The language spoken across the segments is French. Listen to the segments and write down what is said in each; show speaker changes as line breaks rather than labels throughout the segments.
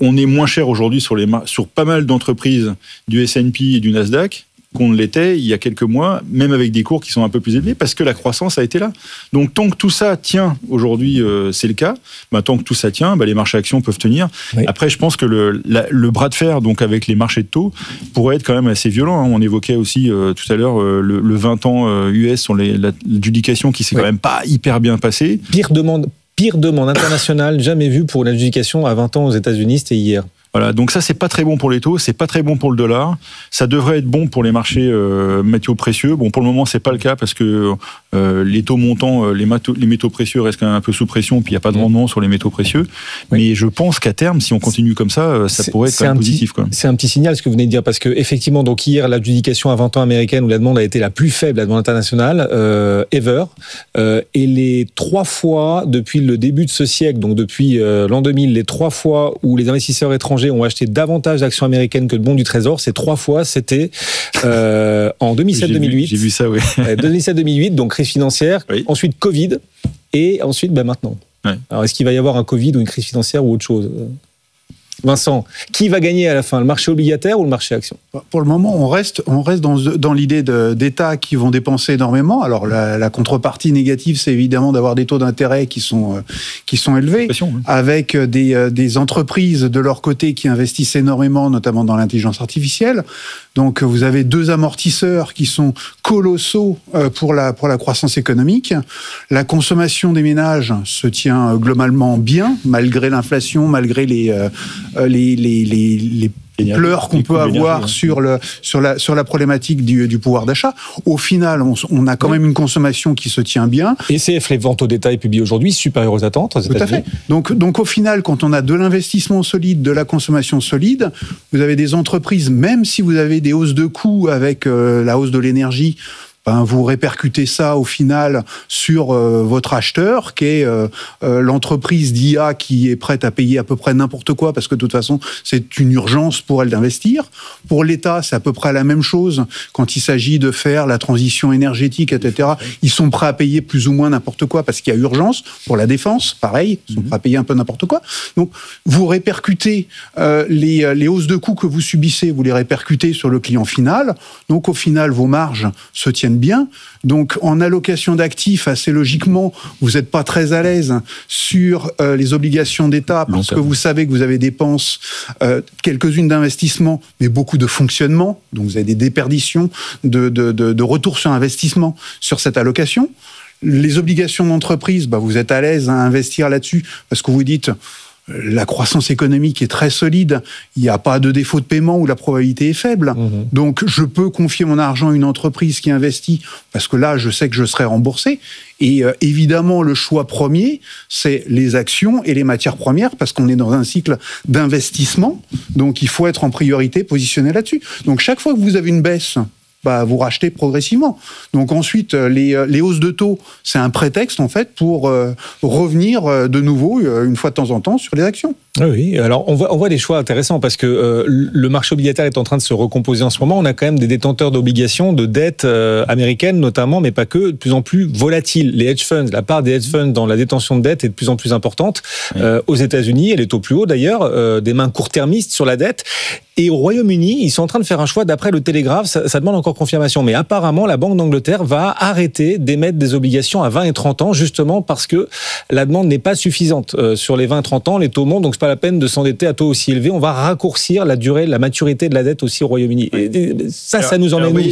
on est moins cher aujourd'hui sur pas mal d'entreprises du S&P et du Nasdaq qu'on ne l'était il y a quelques mois, même avec des cours qui sont un peu plus élevés, parce que la croissance a été là. Donc, tant que tout ça tient, aujourd'hui, c'est le cas, tant que tout ça tient, les marchés actions peuvent tenir. Oui. Après, je pense que le bras de fer, donc, avec les marchés de taux, pourrait être quand même assez violent. On évoquait aussi tout à l'heure le 20 ans US sur l'adjudication qui s'est quand même pas hyper bien passée.
Pire demande internationale jamais vue pour l'adjudication à 20 ans aux États-Unis, c'était hier.
Voilà, donc ça, c'est pas très bon pour les taux, c'est pas très bon pour le dollar. Ça devrait être bon pour les marchés métaux précieux. Bon, pour le moment, c'est pas le cas parce que les taux montants, les métaux précieux restent quand même un peu sous pression, puis il n'y a pas de rendement sur les métaux précieux. Oui. Mais je pense qu'à terme, si on continue comme ça, ça pourrait être quand même positif. Quoi.
C'est un petit signal ce que vous venez de dire, parce que effectivement, donc hier, l'adjudication à 20 ans américaine où la demande a été la plus faible, la demande internationale, ever. Et les 3 fois depuis le début de ce siècle, donc depuis l'an 2000, les 3 fois où les investisseurs étrangers ont acheté davantage d'actions américaines que de bons du Trésor, ces 3 fois, c'était en 2007-2008.
J'ai vu ça, oui.
2007-2008, donc crise financière, oui. Ensuite Covid, et ensuite maintenant. Ouais. Alors, est-ce qu'il va y avoir un Covid ou une crise financière ou autre chose ? Vincent, qui va gagner à la fin, le marché obligataire ou le marché action ?
Pour le moment, on reste dans l'idée d'États qui vont dépenser énormément. Alors la contrepartie négative, c'est évidemment d'avoir des taux d'intérêt qui sont élevés, avec des entreprises de leur côté qui investissent énormément, notamment dans l'intelligence artificielle. Donc vous avez 2 amortisseurs qui sont colossaux pour la croissance économique. La consommation des ménages se tient globalement bien, malgré l'inflation, malgré les pleurs qu'on peut avoir sur la problématique du pouvoir d'achat. Au final, on a quand même une consommation qui se tient bien.
Et CF, les ventes au détail publiées aujourd'hui, supérieures aux attentes aux États-Unis.
Tout à fait. Donc au final, quand on a de l'investissement solide, de la consommation solide, vous avez des entreprises, même si vous avez des hausses de coûts avec la hausse de l'énergie, vous répercutez ça au final sur votre acheteur, qui est l'entreprise d'IA qui est prête à payer à peu près n'importe quoi, parce que de toute façon, c'est une urgence pour elle d'investir. Pour l'État, c'est à peu près la même chose quand il s'agit de faire la transition énergétique, etc. Ils sont prêts à payer plus ou moins n'importe quoi parce qu'il y a urgence. Pour la défense, pareil, ils sont prêts à payer un peu n'importe quoi. Donc, vous répercutez les hausses de coûts que vous subissez, vous les répercutez sur le client final. Donc, au final, vos marges se tiennent bien. Donc, en allocation d'actifs, assez logiquement, vous n'êtes pas très à l'aise sur les obligations d'État parce que vous savez que vous avez dépenses, quelques-unes d'investissement, mais beaucoup de fonctionnement. Donc, vous avez des déperditions de retour sur investissement sur cette allocation. Les obligations d'entreprise, vous êtes à l'aise à investir là-dessus parce que vous dites... La croissance économique est très solide, il n'y a pas de défaut de paiement où la probabilité est faible. Donc, je peux confier mon argent à une entreprise qui investit parce que là, je sais que je serai remboursé. Et évidemment, le choix premier, c'est les actions et les matières premières parce qu'on est dans un cycle d'investissement. Donc, il faut être en priorité positionné là-dessus. Donc, chaque fois que vous avez une baisse... vous rachetez progressivement. Donc ensuite, les hausses de taux, c'est un prétexte en fait pour revenir de nouveau, une fois de temps en temps, sur les actions.
Oui, alors on voit des choix intéressants parce que le marché obligataire est en train de se recomposer en ce moment. On a quand même des détenteurs d'obligations, de dettes américaines notamment, mais pas que, de plus en plus volatiles. Les hedge funds, la part des hedge funds dans la détention de dette est de plus en plus importante. Aux États-Unis, elle est au plus haut d'ailleurs, des mains court-termistes sur la dette. Et au Royaume-Uni, ils sont en train de faire un choix, d'après le Télégraphe, ça demande encore confirmation, mais apparemment la Banque d'Angleterre va arrêter d'émettre des obligations à 20 et 30 ans, justement parce que la demande n'est pas suffisante. Sur les 20 et 30 ans, les taux montent, donc c'est pas la peine de s'endetter à taux aussi élevés. On va raccourcir la durée, la maturité de la dette aussi au Royaume-Uni. Et ça nous emmène où ?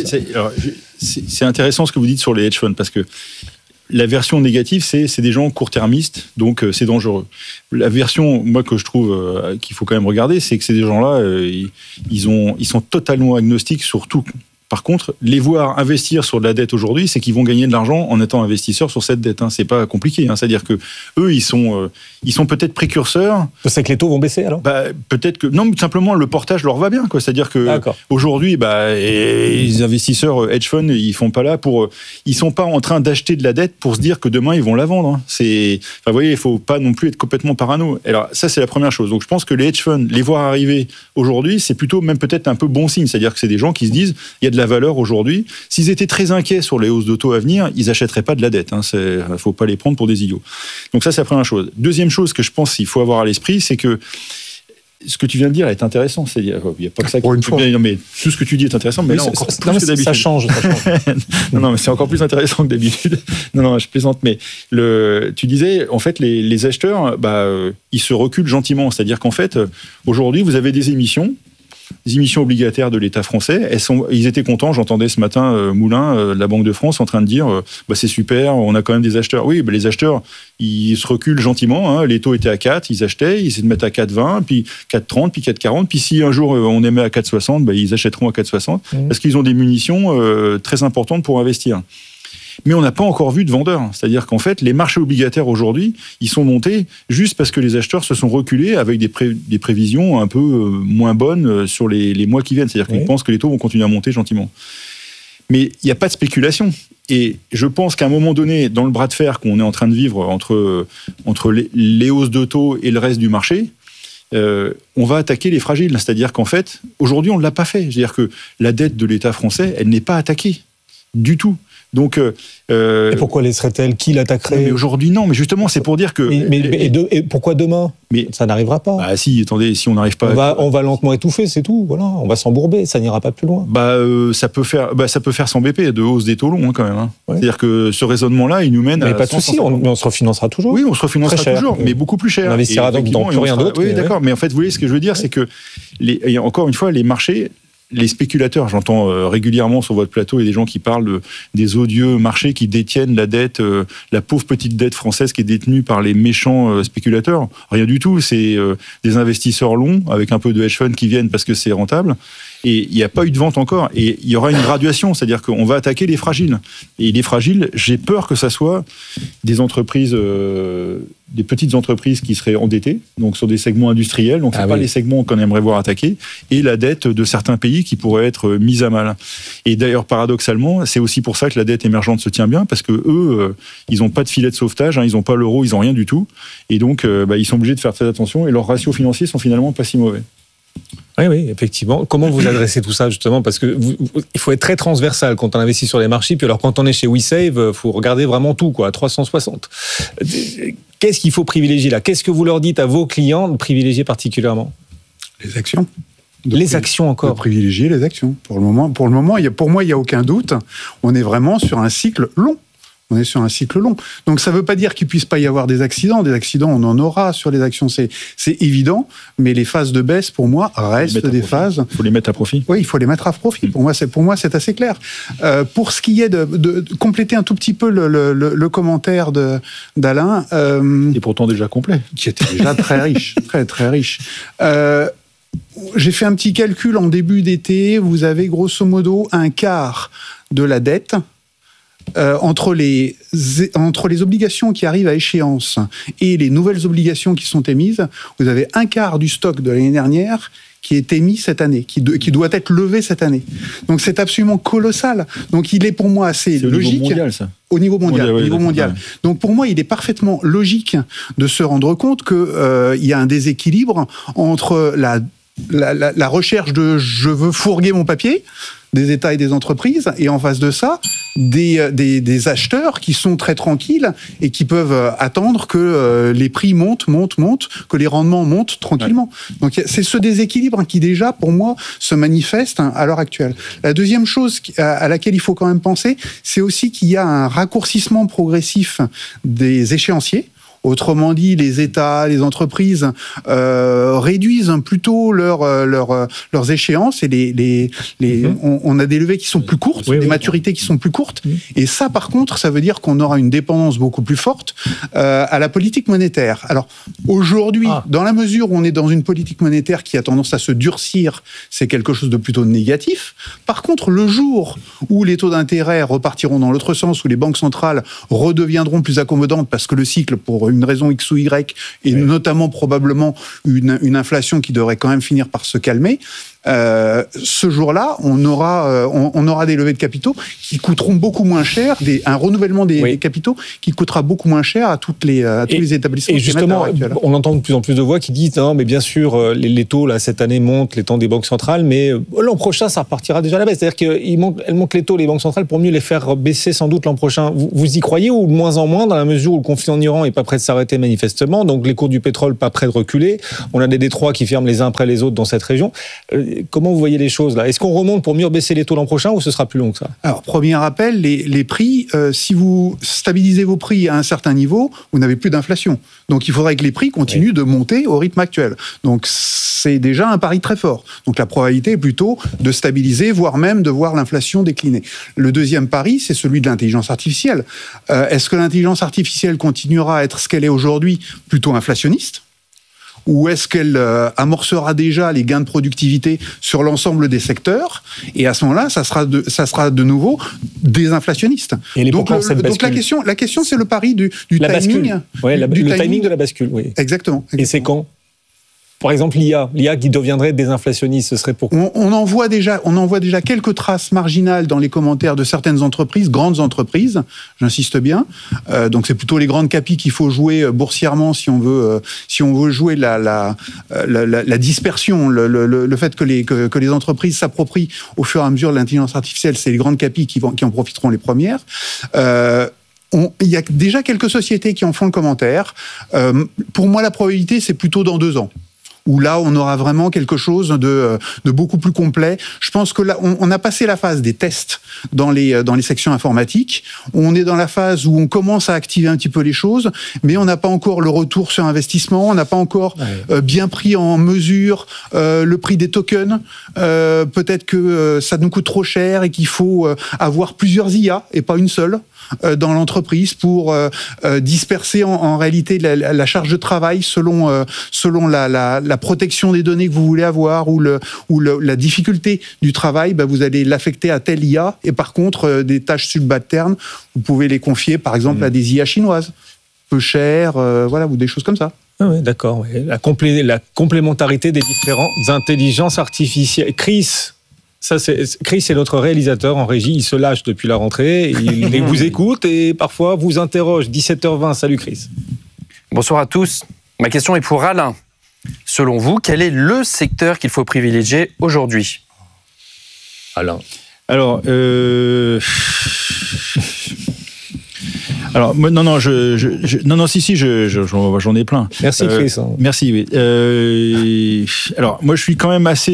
C'est intéressant ce que vous dites sur les hedge funds, parce que la version négative, c'est des gens court-termistes, donc c'est dangereux. La version, moi, que je trouve qu'il faut quand même regarder, c'est que ces gens-là, ils sont totalement agnostiques sur tout. Par contre, les voir investir sur de la dette aujourd'hui, c'est qu'ils vont gagner de l'argent en étant investisseurs sur cette dette. C'est pas compliqué. C'est-à-dire que eux, ils sont peut-être précurseurs.
C'est que les taux vont baisser alors ?
Peut-être que non, mais simplement le portage leur va bien. C'est-à-dire que aujourd'hui, les investisseurs hedge funds, ils sont pas en train d'acheter de la dette pour se dire que demain ils vont la vendre. Vous voyez, il faut pas non plus être complètement parano. Alors ça, c'est la première chose. Donc je pense que les hedge funds, les voir arriver aujourd'hui, c'est plutôt même peut-être un peu bon signe. C'est-à-dire que c'est des gens qui se disent, il y a de la valeur aujourd'hui. S'ils étaient très inquiets sur les hausses de taux à venir, ils n'achèteraient pas de la dette. Il ne faut pas les prendre pour des idiots. Donc ça, c'est la première chose. Deuxième chose que je pense qu'il faut avoir à l'esprit, c'est que ce que tu viens de dire est intéressant. C'est-à-dire, il n'y a pas que ça qui
Pour une fois.
Non, mais tout ce que tu dis est intéressant, mais là encore plus que d'habitude.
Ça change.
Non, mais c'est encore plus intéressant que d'habitude. Non, je plaisante. Mais tu disais, en fait, les acheteurs, ils se reculent gentiment. C'est-à-dire qu'en fait, aujourd'hui, vous avez des émissions obligataires de l'État français. Ils étaient contents. J'entendais ce matin Moulin, de la Banque de France, en train de dire c'est super, on a quand même des acheteurs. Oui, les acheteurs, ils se reculent gentiment. Hein. Les taux étaient à 4, ils achetaient, ils essaient de mettre à 4,20, puis 4,30, puis 4,40. Puis si un jour on émet à 4,60, ils achèteront à 4,60 parce qu'ils ont des munitions très importantes pour investir. Mais on n'a pas encore vu de vendeurs. C'est-à-dire qu'en fait, les marchés obligataires aujourd'hui, ils sont montés juste parce que les acheteurs se sont reculés avec des prévisions un peu moins bonnes sur les mois qui viennent. C'est-à-dire qu'ils pensent que les taux vont continuer à monter gentiment. Mais il n'y a pas de spéculation. Et je pense qu'à un moment donné, dans le bras de fer qu'on est en train de vivre entre les hausses de taux et le reste du marché, on va attaquer les fragiles. C'est-à-dire qu'en fait, aujourd'hui, on ne l'a pas fait. C'est-à-dire que la dette de l'État français, elle n'est pas attaquée du tout. Donc,
et pourquoi laisserait-elle? Qui l'attaquerait?
Mais aujourd'hui, non. Mais justement, c'est pour dire que...
Et pourquoi demain? Mais ça n'arrivera pas.
Si on n'arrive pas...
On va lentement étouffer, c'est tout. Voilà, on va s'embourber, ça n'ira pas plus loin.
Ça peut faire 100 BP de hausse des taux longs, quand même. Hein. Ouais. C'est-à-dire que ce raisonnement-là, il nous mène
à... pas de souci, on se refinancera toujours.
Oui, on se refinancera toujours, mais beaucoup plus cher.
On investira donc dans plus rien d'autre.
Oui, d'accord. Mais en fait, vous voyez, ce que je veux dire, c'est que, encore une fois, les marchés... Les spéculateurs, j'entends régulièrement sur votre plateau, il y a des gens qui parlent des odieux marchés qui détiennent la dette, la pauvre petite dette française qui est détenue par les méchants spéculateurs. Rien du tout, c'est des investisseurs longs avec un peu de hedge fund qui viennent parce que c'est rentable. Et il n'y a pas eu de vente encore. Et il y aura une graduation, c'est-à-dire qu'on va attaquer les fragiles. Et les fragiles, j'ai peur que ça soit des entreprises, des petites entreprises qui seraient endettées, donc sur des segments industriels, donc pas les segments qu'on aimerait voir attaqués, et la dette de certains pays qui pourrait être mise à mal. Et d'ailleurs, paradoxalement, c'est aussi pour ça que la dette émergente se tient bien, parce que eux, ils n'ont pas de filet de sauvetage, ils n'ont pas l'euro, ils n'ont rien du tout. Et donc, ils sont obligés de faire très attention, et leurs ratios financiers sont finalement pas si mauvais.
Oui, effectivement. Comment vous adressez tout ça, justement? Parce que il faut être très transversal quand on investit sur les marchés. Puis alors, quand on est chez WeSave, il faut regarder vraiment tout, à 360. Qu'est-ce qu'il faut privilégier là? Qu'est-ce que vous leur dites à vos clients de privilégier particulièrement?
Les actions.
Les actions encore.
De privilégier les actions. Pour le moment, pour moi, il n'y a aucun doute. On est vraiment sur un cycle long. On est sur un cycle long. Donc, ça ne veut pas dire qu'il ne puisse pas y avoir des accidents. Des accidents, on en aura sur les actions, c'est évident. Mais les phases de baisse, pour moi, restent des phases...
Il faut les mettre à profit.
Oui, il faut les mettre à profit. Pour moi, c'est assez clair. Pour ce qui est de compléter un tout petit peu le commentaire d'Alain...
Et pourtant déjà complet.
Qui était déjà très riche. Très, très riche. J'ai fait un petit calcul en début d'été. Vous avez grosso modo un quart de la dette... entre les obligations qui arrivent à échéance et les nouvelles obligations qui sont émises, vous avez un quart du stock de l'année dernière qui est émis cette année, qui doit être levé cette année. Donc c'est absolument colossal. Donc il est pour moi assez logique.
Au niveau mondial, ça.
Au niveau mondial.
Ouais.
Donc pour moi, il est parfaitement logique de se rendre compte qu'il y a un déséquilibre entre la recherche de « je veux fourguer mon papier », des États et des entreprises, et en face de ça, des acheteurs qui sont très tranquilles et qui peuvent attendre que les prix montent, que les rendements montent tranquillement. Ouais. Donc c'est ce déséquilibre qui déjà, pour moi, se manifeste à l'heure actuelle. La deuxième chose à laquelle il faut quand même penser, c'est aussi qu'il y a un raccourcissement progressif des échéanciers. Autrement dit, les États, les entreprises réduisent plutôt leurs échéances et on a des levées qui sont plus courtes, des maturités qui sont plus courtes. Et ça, par contre, ça veut dire qu'on aura une dépendance beaucoup plus forte à la politique monétaire. Alors, aujourd'hui, dans la mesure où on est dans une politique monétaire qui a tendance à se durcir, c'est quelque chose de plutôt négatif. Par contre, le jour où les taux d'intérêt repartiront dans l'autre sens, où les banques centrales redeviendront plus accommodantes parce que le cycle, pour une raison X ou Y, et notamment probablement une inflation qui devrait quand même finir par se calmer, ce jour-là, on aura des levées de capitaux qui coûteront beaucoup moins cher, un renouvellement des capitaux qui coûtera beaucoup moins cher à tous les établissements.
Et justement, on entend de plus en plus de voix qui disent non, mais bien sûr, les taux là cette année montent, les taux des banques centrales, mais l'an prochain, ça repartira déjà à la baisse. C'est-à-dire qu'elles montent les taux, les banques centrales, pour mieux les faire baisser sans doute l'an prochain. Vous y croyez ou de moins en moins, dans la mesure où le conflit en Iran est pas prêt de s'arrêter manifestement, donc les cours du pétrole pas prêts de reculer. On a des détroits qui ferment les uns après les autres dans cette région. Comment vous voyez les choses là ? Est-ce qu'on remonte pour mieux baisser les taux l'an prochain ou ce sera plus long que ça ?
Alors, premier rappel, les prix, si vous stabilisez vos prix à un certain niveau, vous n'avez plus d'inflation. Donc, il faudrait que les prix continuent de monter au rythme actuel. Donc, c'est déjà un pari très fort. Donc, la probabilité est plutôt de stabiliser, voire même de voir l'inflation décliner. Le deuxième pari, c'est celui de l'intelligence artificielle. Est-ce que l'intelligence artificielle continuera à être ce qu'elle est aujourd'hui, plutôt inflationniste ? Ou est-ce qu'elle amorcera déjà les gains de productivité sur l'ensemble des secteurs ? Et à ce moment-là, ça sera de nouveau désinflationniste. Donc la question, c'est le pari du timing.
Le timing de la bascule, oui.
Exactement.
Et c'est quand ? Par exemple, l'IA qui deviendrait désinflationniste, ce serait pourquoi ?
On en voit déjà quelques traces marginales dans les commentaires de certaines entreprises, grandes entreprises, j'insiste bien. Donc c'est plutôt les grandes capis qu'il faut jouer boursièrement si on veut jouer la dispersion, le fait que les entreprises s'approprient au fur et à mesure de l'intelligence artificielle, c'est les grandes capis qui en profiteront les premières. Il y a déjà quelques sociétés qui en font le commentaire. Pour moi, la probabilité, c'est plutôt dans 2 ans. Où là, on aura vraiment quelque chose de beaucoup plus complet. Je pense que là, on a passé la phase des tests dans les sections informatiques. On est dans la phase où on commence à activer un petit peu les choses, mais on n'a pas encore le retour sur investissement, on n'a pas encore bien pris en mesure le prix des tokens. Peut-être que ça nous coûte trop cher et qu'il faut avoir plusieurs IA et pas une seule dans l'entreprise pour disperser en réalité la charge de travail selon la protection des données que vous voulez avoir ou la difficulté du travail. Vous allez l'affecter à telle IA et par contre des tâches subalternes, vous pouvez les confier par exemple à des IA chinoises peu chères, ou des choses comme ça.
Ah oui, d'accord. Ouais. La complémentarité des différentes intelligences artificielles. Chris, c'est notre réalisateur en régie, il se lâche depuis la rentrée, il vous écoute et parfois vous interroge. 17h20, salut Chris.
Bonsoir à tous. Ma question est pour Alain. Selon vous, quel est le secteur qu'il faut privilégier aujourd'hui ?
Alain.
Alors, moi, si, j'en ai plein.
Merci Chris.
Merci, oui. Alors, moi, je suis quand même assez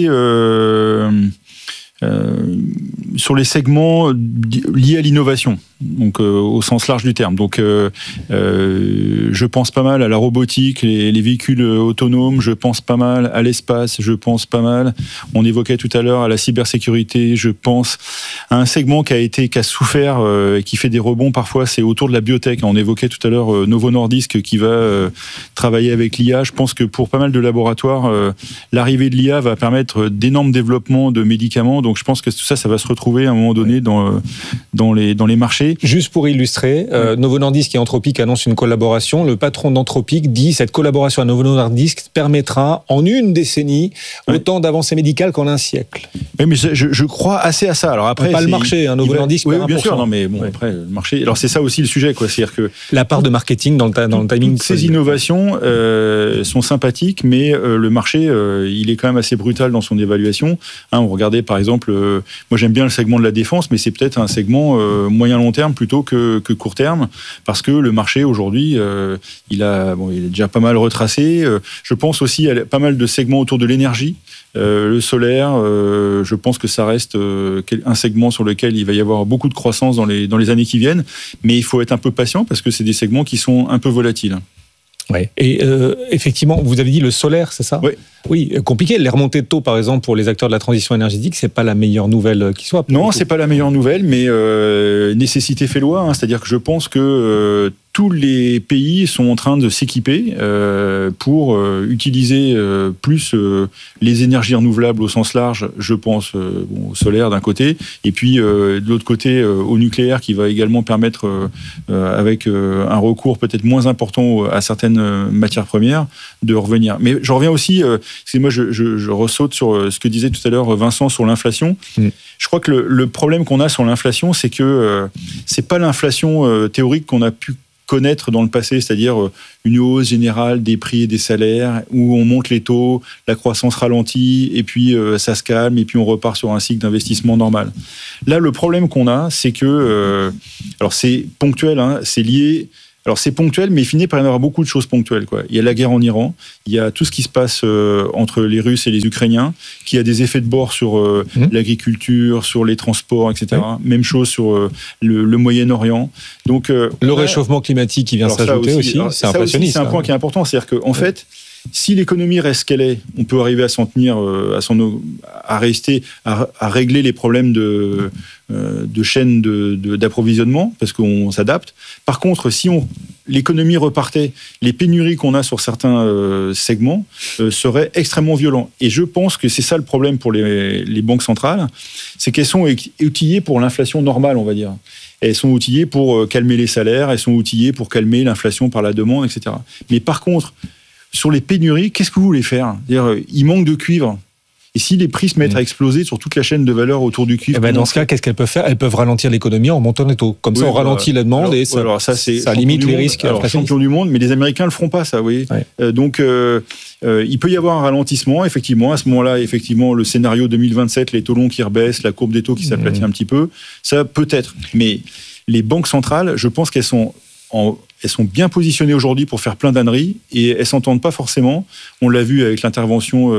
sur les segments liés à l'innovation, donc au sens large du terme. Donc, je pense pas mal à la robotique, les véhicules autonomes. Je pense pas mal à l'espace. Je pense pas mal. On évoquait tout à l'heure à la cybersécurité. Je pense à un segment qui a souffert et qui fait des rebonds parfois. C'est autour de la biotech. On évoquait tout à l'heure Novo Nordisk qui va travailler avec l'IA. Je pense que pour pas mal de laboratoires, l'arrivée de l'IA va permettre d'énormes développements de médicaments. Donc, je pense que tout ça, ça va se retrouver à un moment donné dans les marchés.
Juste pour illustrer, Novo Nordisk et Anthropic annoncent une collaboration. Le patron d'Anthropic dit cette collaboration à Novo Nordisk permettra en une décennie autant d'avancées médicales qu'en un siècle.
Oui, mais je crois assez à ça. Alors après,
pas le marché, Novo Nordisk.
Oui, bien sûr. Non, mais bon, après le marché. Alors c'est ça aussi le sujet, quoi. C'est-à-dire que
la part de marketing dans le timing.
Ces innovations sont sympathiques, mais le marché, il est quand même assez brutal dans son évaluation. On regardait par exemple, moi j'aime bien le segment de la défense, mais c'est peut-être un segment moyen-long terme plutôt que court terme, parce que le marché aujourd'hui, il est déjà pas mal retracé. Je pense aussi à pas mal de segments autour de l'énergie, le solaire. Je pense que ça reste un segment sur lequel il va y avoir beaucoup de croissance dans les années qui viennent, mais il faut être un peu patient parce que c'est des segments qui sont un peu volatiles.
Ouais. Et effectivement, vous avez dit le solaire, c'est ça ?
Oui.
Oui, compliqué. Les remontées de taux, par exemple, pour les acteurs de la transition énergétique, c'est pas la meilleure nouvelle qui soit.
Non, c'est pas la meilleure nouvelle, mais nécessité fait loi. C'est-à-dire que je pense que tous les pays sont en train de s'équiper pour utiliser plus les énergies renouvelables au sens large, je pense au solaire d'un côté, et puis de l'autre côté au nucléaire qui va également permettre, avec un recours peut-être moins important à certaines matières premières, de revenir. Mais je reviens aussi, excusez-moi, je ressaute sur ce que disait tout à l'heure Vincent sur l'inflation. Je crois que le problème qu'on a sur l'inflation, c'est que c'est pas l'inflation théorique qu'on a pu connaître dans le passé, c'est-à-dire une hausse générale des prix et des salaires, où on monte les taux, la croissance ralentit, et puis ça se calme, et puis on repart sur un cycle d'investissement normal. Là, le problème qu'on a, c'est que, alors c'est ponctuel, hein, c'est lié. Alors c'est ponctuel, mais il finit par y avoir beaucoup de choses ponctuelles, quoi. Il y a la guerre en Iran, il y a tout ce qui se passe entre les Russes et les Ukrainiens, qui a des effets de bord sur l'agriculture, sur les transports, etc. Même chose sur le Moyen-Orient. Donc
le réchauffement climatique qui vient s'ajouter aussi, c'est impressionniste.
C'est un point qui est important, c'est-à-dire qu'en fait, si l'économie reste qu'elle est, on peut arriver à s'en tenir, à régler les problèmes de chaînes d'approvisionnement, parce qu'on s'adapte. Par contre, si l'économie repartait, les pénuries qu'on a sur certains segments seraient extrêmement violents. Et je pense que c'est ça le problème pour les banques centrales, c'est qu'elles sont outillées pour l'inflation normale, on va dire. Elles sont outillées pour calmer les salaires, elles sont outillées pour calmer l'inflation par la demande, etc. Mais par contre, sur les pénuries, qu'est-ce que vous voulez faire ? C'est-à-dire, il manque de cuivre. Et si les prix se mettent à exploser sur toute la chaîne de valeur autour du cuivre...
dans ce cas, qu'est-ce qu'elles peuvent faire ? Elles peuvent ralentir l'économie en montant les taux. Comme ça, on ralentit la demande et ça limite les risques.
Alors, champion du monde, mais les Américains ne le feront pas, ça, vous voyez. Donc, il peut y avoir un ralentissement, effectivement. À ce moment-là, effectivement, le scénario 2027, les taux longs qui rebaissent, la courbe des taux qui s'aplatit un petit peu, ça peut être. Mais les banques centrales, je pense qu'elles sont bien positionnées aujourd'hui pour faire plein d'âneries et elles s'entendent pas forcément. On l'a vu avec l'intervention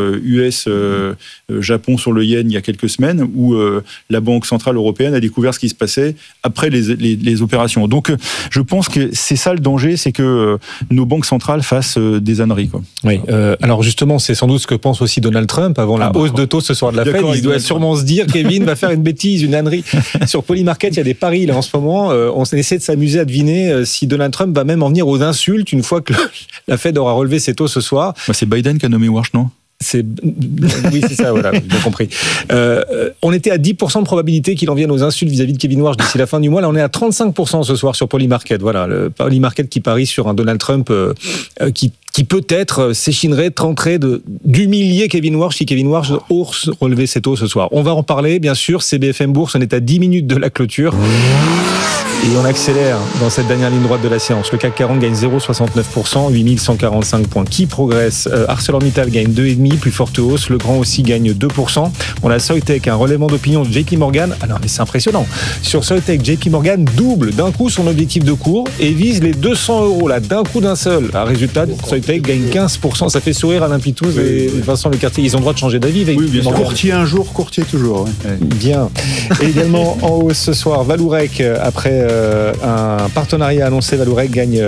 US-Japon sur le yen il y a quelques semaines où la Banque Centrale Européenne a découvert ce qui se passait après les opérations. Donc je pense que c'est ça le danger, c'est que nos banques centrales fassent des âneries, quoi.
Oui, alors justement, c'est sans doute ce que pense aussi Donald Trump avant la hausse de taux ce soir de la Fed. Il doit sûrement se dire, Kevin va faire une bêtise, une ânerie. Sur Polymarket, il y a des paris là en ce moment. On essaie de s'amuser à deviner si Donald Trump va même en venir aux insultes une fois que la Fed aura relevé ses taux ce soir.
C'est Biden qui a nommé Warsh, non ?
Oui, c'est ça, voilà, bien compris. On était à 10% de probabilité qu'il en vienne aux insultes vis-à-vis de Kevin Warsh d'ici la fin du mois. Là, on est à 35% ce soir sur Polymarket. Voilà, le Polymarket qui parie sur un Donald Trump qui peut-être s'échinerait, tenterait d'humilier Kevin Warsh si Kevin Warsh ose relever ses taux ce soir. On va en parler, bien sûr. C'est BFM Bourse, on est à 10 minutes de la clôture. Et on accélère dans cette dernière ligne droite de la séance. Le CAC 40 gagne 0,69%, 8145 points. Qui progresse ? ArcelorMittal gagne 2,5%, plus forte hausse. Legrand aussi gagne 2%. On a Soitec, un relèvement d'opinion de JP Morgan. Ah non, mais c'est impressionnant. Sur Soitec, JP Morgan double d'un coup son objectif de cours et vise les 200 € là, d'un coup d'un seul. Résultat, Soitec gagne 15%. Ça fait sourire Alain Pitous et Vincent Lecartier. Ils ont le droit de changer d'avis.
Oui, courtier un jour, courtier toujours. Ouais.
Bien. Et également en hausse ce soir, Vallourec, après un partenariat annoncé, Vallourec gagne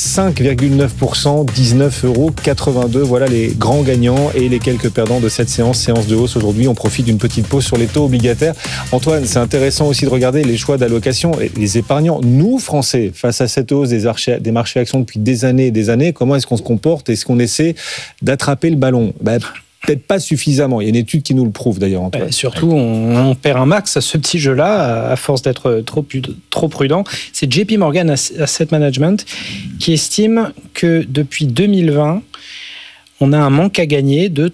5,9%, 19,82 €. Voilà les grands gagnants et les quelques perdants de cette séance de hausse. Aujourd'hui, on profite d'une petite pause sur les taux obligataires. Antoine, c'est intéressant aussi de regarder les choix d'allocation et les épargnants. Nous, Français, face à cette hausse des marchés actions depuis des années et des années, comment est-ce qu'on se comporte ? Est-ce qu'on essaie d'attraper le ballon ? Peut-être pas suffisamment. Il y a une étude qui nous le prouve d'ailleurs, Antoine.
Surtout, on perd un max à ce petit jeu-là, à force d'être trop prudent. C'est JP Morgan Asset Management qui estime que depuis 2020, on a un manque à gagner de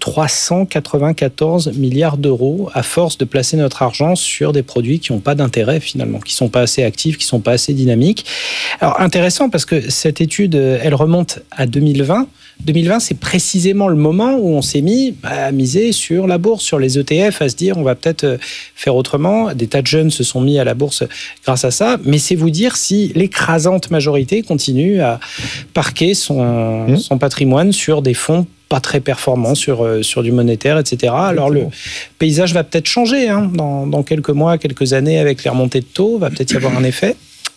394 milliards d'euros à force de placer notre argent sur des produits qui n'ont pas d'intérêt finalement, qui ne sont pas assez actifs, qui ne sont pas assez dynamiques. Alors intéressant parce que cette étude, elle remonte à 2020. 2020, c'est précisément le moment où on s'est mis à miser sur la bourse, sur les ETF, à se dire on va peut-être faire autrement. Des tas de jeunes se sont mis à la bourse grâce à ça, mais c'est vous dire si l'écrasante majorité continue à parquer son patrimoine sur des fonds pas très performants, sur du monétaire, etc. Alors le paysage va peut-être changer dans quelques mois, quelques années avec les remontées de taux, va peut-être y avoir un effet.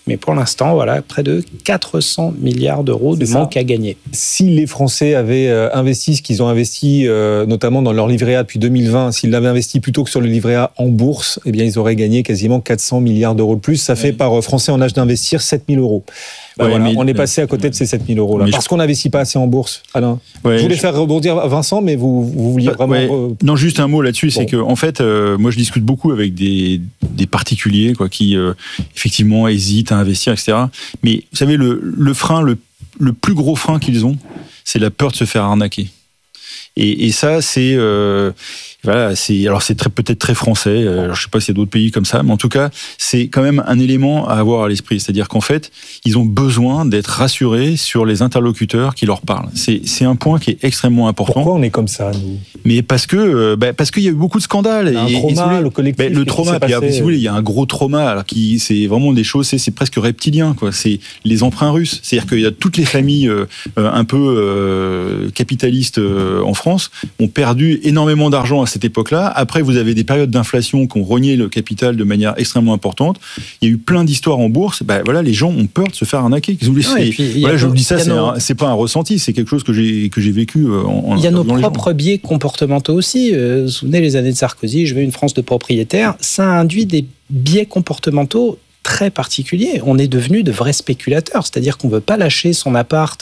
Mais pour l'instant, voilà, près de 400 milliards d'euros de manque à gagner.
Si les Français avaient investi ce qu'ils ont investi, notamment dans leur livret A depuis 2020, s'ils l'avaient investi plutôt que sur le livret A en bourse, eh bien, ils auraient gagné quasiment 400 milliards d'euros de plus. Ça fait par Français en âge d'investir 7 000 euros. On est passé à côté de ces 7 000 euros là, parce qu'on n'investit pas assez en bourse. Alain, je voulais faire rebondir Vincent, mais vous vouliez vraiment...
Non, juste un mot là-dessus, c'est que en fait, moi je discute beaucoup avec des particuliers qui effectivement hésitent à investir, etc. Mais vous savez, le frein, le plus gros frein qu'ils ont, c'est la peur de se faire arnaquer. Et ça, c'est... Voilà, alors c'est peut-être très français, je sais pas s'il y a d'autres pays comme ça, mais en tout cas, c'est quand même un élément à avoir à l'esprit. C'est-à-dire qu'en fait, ils ont besoin d'être rassurés sur les interlocuteurs qui leur parlent. C'est un point qui est extrêmement important.
Pourquoi on est comme ça, nous ?
Mais parce qu'il y a eu beaucoup de scandales.
Un trauma, le collectif.
Le trauma, puis si vous voulez, il y a un gros trauma, alors c'est vraiment des choses, c'est presque reptilien, quoi. C'est les emprunts russes. C'est-à-dire qu'il y a toutes les familles un peu capitalistes en France ont perdu énormément d'argent à cette époque-là. Après, vous avez des périodes d'inflation qui ont rogné le capital de manière extrêmement importante. Il y a eu plein d'histoires en bourse. Voilà, les gens ont peur de se faire arnaquer. Je vous dis ça, c'est pas un ressenti, c'est quelque chose que j'ai vécu.
Il y a nos propres biais comportementaux aussi. Vous vous souvenez les années de Sarkozy, je veux une France de propriétaires. Ça induit des biais comportementaux très particuliers. On est devenu de vrais spéculateurs, c'est-à-dire qu'on ne veut pas lâcher son appart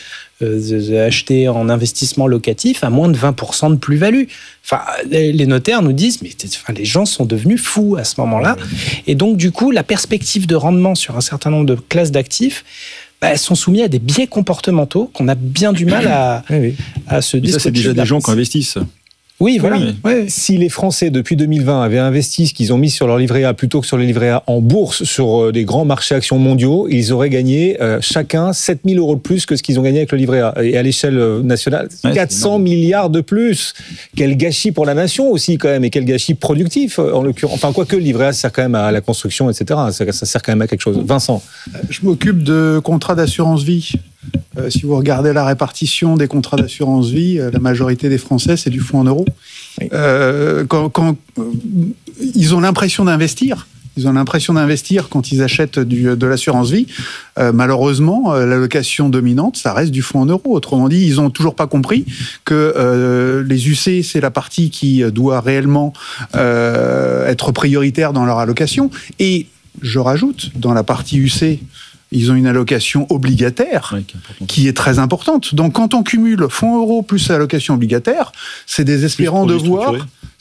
acheté en investissement locatif à moins de 20% de plus-value. Enfin, les notaires nous disent, mais les gens sont devenus fous à ce moment-là. Et donc, du coup, la perspective de rendement sur un certain nombre de classes d'actifs sont soumis à des biais comportementaux qu'on a bien du mal à se dire.
Ça, c'est déjà des gens qui investissent.
Oui, voilà.
Si les Français, depuis 2020, avaient investi ce qu'ils ont mis sur leur livret A plutôt que sur le livret A en bourse, sur des grands marchés actions mondiaux, ils auraient gagné chacun 7 000 euros de plus que ce qu'ils ont gagné avec le livret A. Et à l'échelle nationale, 400 milliards de plus. Quel gâchis pour la nation aussi, quand même, et quel gâchis productif, en l'occurrence. Enfin, quoique le livret A sert quand même à la construction, etc. Ça sert quand même à quelque chose. Vincent.
Je m'occupe de contrats d'assurance vie. Si vous regardez la répartition des contrats d'assurance vie, la majorité des Français, c'est du fonds en euros. Oui. Quand ils ont l'impression d'investir, quand ils achètent de l'assurance vie. Malheureusement, l'allocation dominante, ça reste du fonds en euros. Autrement dit, ils n'ont toujours pas compris que les UC, c'est la partie qui doit réellement être prioritaire dans leur allocation. Et je rajoute, dans la partie UC, ils ont une allocation obligataire qui est très importante. Donc, quand on cumule fonds euros plus allocation obligataire, c'est désespérant de voir...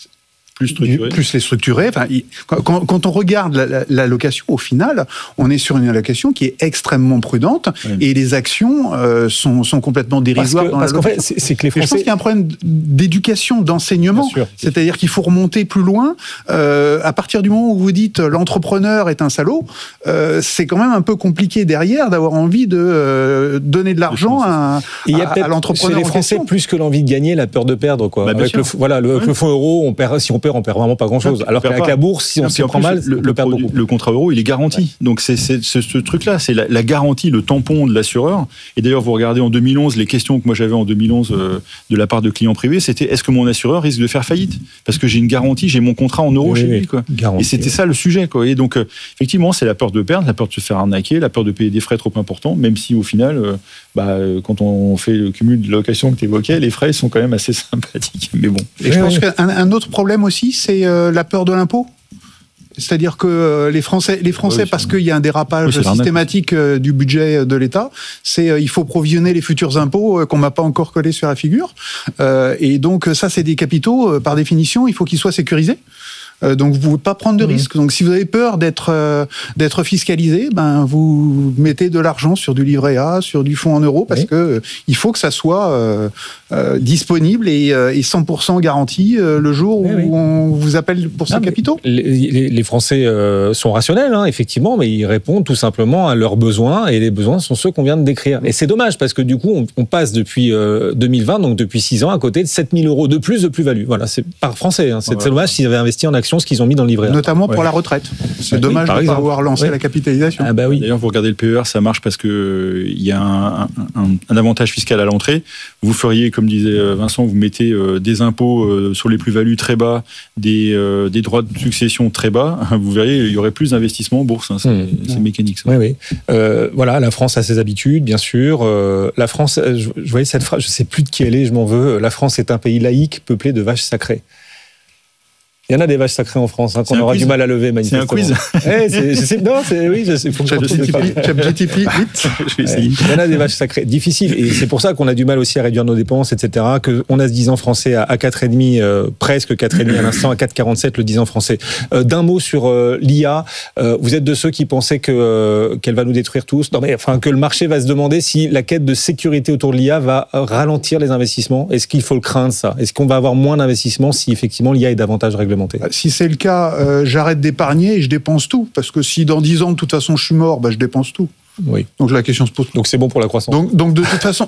Plus les structurés. Enfin, quand on regarde l'allocation, au final, on est sur une allocation qui est extrêmement prudente et les actions sont complètement dérisoires dans
parce qu'en fait, c'est que les Français...
Je pense qu'il y a un problème d'éducation, d'enseignement. C'est-à-dire qu'il faut remonter plus loin. À partir du moment où vous dites l'entrepreneur est un salaud, c'est quand même un peu compliqué derrière d'avoir envie de donner de l'argent à l'entrepreneur.
Chez les Français, plus que l'envie de gagner, la peur de perdre. Avec le fonds euro, si on perd vraiment pas grand-chose. Alors qu'avec la bourse, si on s'y prend mal, on perd beaucoup.
Le contrat euro, il est garanti. Donc c'est ce truc-là, c'est la garantie, le tampon de l'assureur. Et d'ailleurs, vous regardez en 2011, les questions que moi j'avais en 2011 de la part de clients privés, c'était est-ce que mon assureur risque de faire faillite ? Parce que j'ai une garantie, j'ai mon contrat en euros chez lui. Et c'était ça le sujet. Et donc, effectivement, c'est la peur de perdre, la peur de se faire arnaquer, la peur de payer des frais trop importants, même si au final, quand on fait le cumul de location que tu évoquais, les frais sont quand même assez sympathiques. Mais bon.
Et je pense qu'un autre problème aussi, c'est la peur de l'impôt. C'est-à-dire que les Français, parce qu'il y a un dérapage systématique du budget de l'État, il faut provisionner les futurs impôts qu'on m'a pas encore collés sur la figure. Et donc ça, c'est des capitaux, par définition, il faut qu'ils soient sécurisés. Donc vous ne pouvez pas prendre de risques. Donc si vous avez peur d'être fiscalisé, vous mettez de l'argent sur du livret A, sur du fonds en euros, parce que il faut que ça soit disponible et 100% garanti le jour où on vous appelle pour ces capitaux.
Les Français sont rationnels, effectivement, mais ils répondent tout simplement à leurs besoins, et les besoins sont ceux qu'on vient de décrire. Et c'est dommage, parce que du coup, on passe depuis 2020, donc depuis 6 ans, à côté de 7 000 euros de plus de plus-value. Voilà, c'est par Français. C'est dommage s'ils avaient investi en actions attention ce qu'ils ont mis dans le livret A.
Notamment pour la retraite. C'est dommage de ne pas avoir lancé la capitalisation.
Ah bah oui.
D'ailleurs, vous regardez le PER, ça marche parce que il y a un avantage fiscal à l'entrée. Vous feriez, comme disait Vincent, vous mettez des impôts sur les plus-values très bas, des droits de succession très bas. Vous verriez, il y aurait plus d'investissements en bourse. C'est mécanique. Ça.
Oui. Voilà, la France a ses habitudes, bien sûr. La France, je voyais cette phrase, je sais plus de qui elle est, je m'en veux. La France est un pays laïque peuplé de vaches sacrées. Il y en a des vaches sacrées en France qu'on aura du mal à lever, manifestement.
C'est un quiz.
Il faut que
ChatGPT, vite.
Il y en a des vaches sacrées. Difficile. Et c'est pour ça qu'on a du mal aussi à réduire nos dépenses, etc. Qu'on a ce 10 ans français à 4,5, presque 4,5 à l'instant, à 4,47 le 10 ans français. D'un mot sur l'IA, vous êtes de ceux qui pensaient qu'elle va nous détruire tous. Non, mais enfin, que le marché va se demander si la quête de sécurité autour de l'IA va ralentir les investissements. Est-ce qu'il faut le craindre, ça? Est-ce qu'on va avoir moins d'investissements si effectivement l'IA est davantage réglementée?
Si c'est le cas, j'arrête d'épargner et je dépense tout. Parce que si dans 10 ans, de toute façon, je suis mort, je dépense tout.
Oui.
Donc la question se pose.
Donc c'est bon pour la croissance.
Donc de toute façon,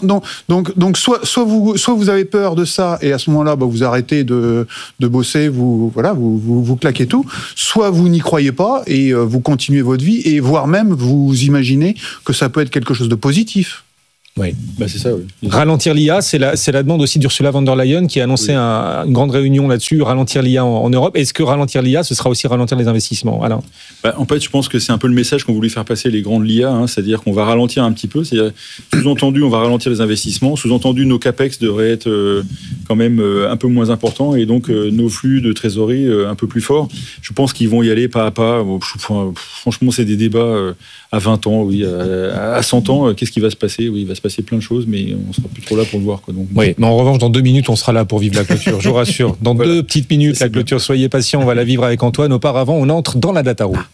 soit vous avez peur de ça et à ce moment-là, vous arrêtez de bosser, vous claquez tout. Soit vous n'y croyez pas et vous continuez votre vie et voire même vous imaginez que ça peut être quelque chose de positif.
Oui,
c'est ça. Oui.
Ralentir l'IA, c'est la demande aussi d'Ursula von der Leyen qui a annoncé une grande réunion là-dessus, ralentir l'IA en Europe. Est-ce que ralentir l'IA, ce sera aussi ralentir les investissements, Alain?
En fait, je pense que c'est un peu le message qu'ont voulu faire passer les grands de l'IA, c'est-à-dire qu'on va ralentir un petit peu. Sous-entendu, on va ralentir les investissements. Sous-entendu, nos capex devraient être quand même un peu moins importants et donc nos flux de trésorerie un peu plus forts. Je pense qu'ils vont y aller pas à pas. Franchement, c'est des débats à 20 ans, oui, à 100 ans. Qu'est-ce qui va se passer? Oui, il va se passer plein de choses, mais on sera plus trop là pour le voir. Donc,
oui, mais en revanche, dans 2 minutes, on sera là pour vivre la clôture, je vous rassure. Dans 2 petites minutes, la clôture, soyez patients, on va la vivre avec Antoine. Auparavant, on entre dans la data room.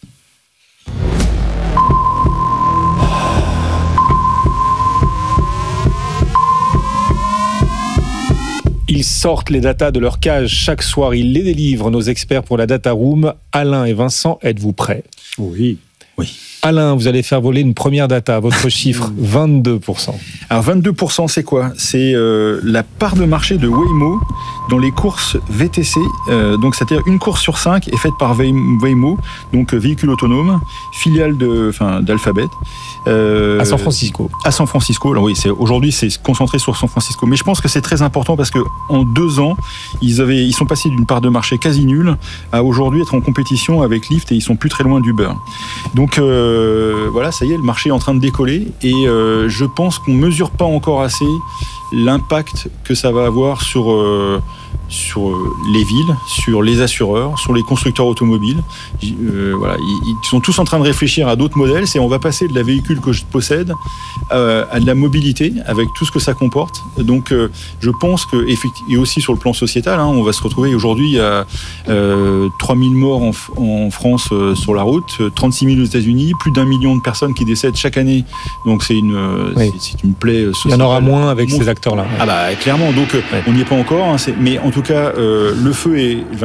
Ils sortent les datas de leur cage chaque soir, ils les délivrent, nos experts pour la data room. Alain et Vincent, êtes-vous prêts?
Oui.
Alain, vous allez faire voler une première data, votre chiffre, 22%.
Alors 22%, c'est quoi? C'est la part de marché de Waymo dans les courses VTC. Donc c'est-à-dire une course sur 5 est faite par Waymo, donc véhicule autonome, filiale d'Alphabet.
À San Francisco.
À San Francisco. Alors oui, aujourd'hui c'est concentré sur San Francisco, mais je pense que c'est très important parce que en 2 ans, ils sont passés d'une part de marché quasi nulle à aujourd'hui être en compétition avec Lyft et ils sont plus très loin d'Uber. Donc voilà, ça y est, le marché est en train de décoller et je pense qu'on mesure pas encore assez l'impact que ça va avoir sur les villes, sur les assureurs, sur les constructeurs automobiles. Voilà, ils sont tous en train de réfléchir à d'autres modèles. On va passer de la véhicule que je possède à de la mobilité avec tout ce que ça comporte. Donc, je pense que, et aussi sur le plan sociétal, on va se retrouver aujourd'hui à 3000 morts en France sur la route, 36 000 aux États-Unis, plus d'1 million de personnes qui décèdent chaque année. Donc, c'est une plaie sociétale.
Il y en aura moins avec ces acteurs-là.
Ah bah clairement. Donc, on n'y est pas encore. Mais en tout cas, le feu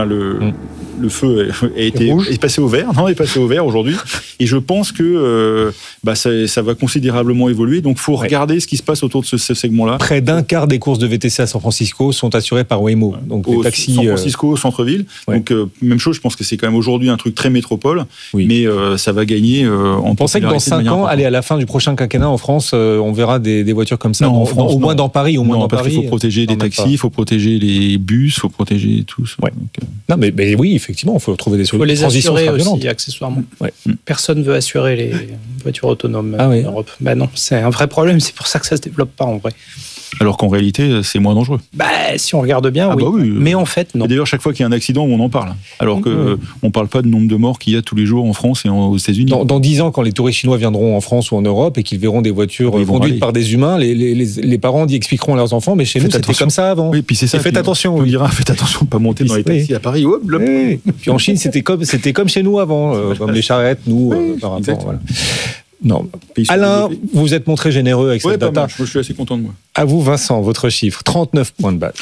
est passé au vert. Non, est passé au vert aujourd'hui. Et je pense que ça va considérablement évoluer. Donc, il faut regarder ce qui se passe autour de ce segment-là.
Près d'un quart des courses de VTC à San Francisco sont assurées par Waymo. Donc, les taxis.
San Francisco, centre-ville. Ouais. Donc, même chose, je pense que c'est quand même aujourd'hui un truc très métropole. Oui. Mais ça va gagner en
pensez que dans 5 ans, à la fin du prochain quinquennat en France, on verra des voitures comme ça? Non, en France, au moins dans Paris.
Parce qu'il faut protéger les taxis, il faut protéger les bus, il faut protéger tout ça.
Ouais. Non, mais oui, effectivement, il faut trouver des solutions.
Il faut les assurer aussi, accessoirement. Ouais. Personne ne veut assurer les voitures autonomes en Europe. Non, c'est un vrai problème, c'est pour ça que ça ne se développe pas en vrai.
Alors qu'en réalité, c'est moins dangereux.
Si on regarde bien, oui. Mais en fait, non.
Et d'ailleurs, chaque fois qu'il y a un accident, on en parle. Alors qu'on ne parle pas du nombre de morts qu'il y a tous les jours en France et aux États-Unis.
Dans 10 ans, quand les touristes chinois viendront en France ou en Europe et qu'ils verront des voitures conduites par des humains, les parents expliqueront à leurs enfants, mais chez nous, c'était comme ça avant.
Oui, puis c'est ça.
Et faites attention.
On dira, faites attention de ne pas monter dans les taxis à Paris.
Puis en Chine, c'était comme chez nous avant, comme les charrettes, nous, par rapport. Voilà. Non. Alain, vous vous êtes montré généreux avec cette data.
Je suis assez content de moi.
À vous, Vincent, votre chiffre, 39 points de base.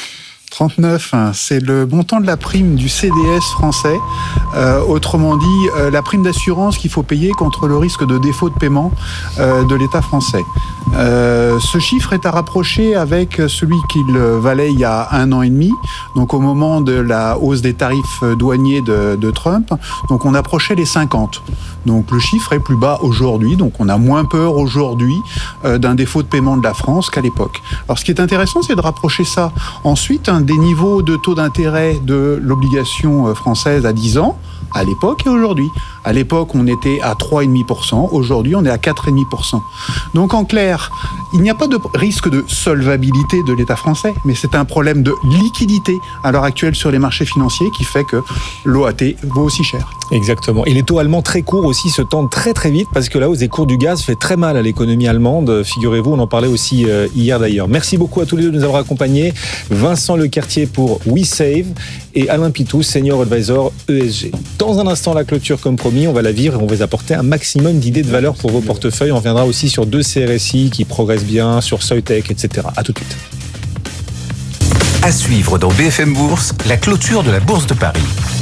39, c'est le montant de la prime du CDS français. Autrement dit, la prime d'assurance qu'il faut payer contre le risque de défaut de paiement de l'État français. Ce chiffre est à rapprocher avec celui qu'il valait il y a 1 an et demi, donc au moment de la hausse des tarifs douaniers de Trump. Donc on approchait les 50. Donc le chiffre est plus bas aujourd'hui, donc on a moins peur aujourd'hui d'un défaut de paiement de la France qu'à l'époque. Alors ce qui est intéressant, c'est de rapprocher ça ensuite des niveaux de taux d'intérêt de l'obligation française à 10 ans, à l'époque et aujourd'hui. À l'époque, on était à 3,5%. Aujourd'hui, on est à 4,5%. Donc, en clair, il n'y a pas de risque de solvabilité de l'État français, mais c'est un problème de liquidité à l'heure actuelle sur les marchés financiers qui fait que l'OAT vaut aussi cher.
Exactement. Et les taux allemands très courts aussi se tendent très très vite parce que la hausse des cours du gaz fait très mal à l'économie allemande. Figurez-vous, on en parlait aussi hier d'ailleurs. Merci beaucoup à tous les deux de nous avoir accompagnés. Vincent Lecartier pour WeSave et Alain Pitou, Senior Advisor ESG. Dans un instant, la clôture comme promis, on va la vivre et on va vous apporter un maximum d'idées de valeur pour vos portefeuilles. On reviendra aussi sur 2 CRSI qui progressent bien, sur Soitec, etc. À tout de suite.
À suivre dans BFM Bourse, la clôture de la Bourse de Paris.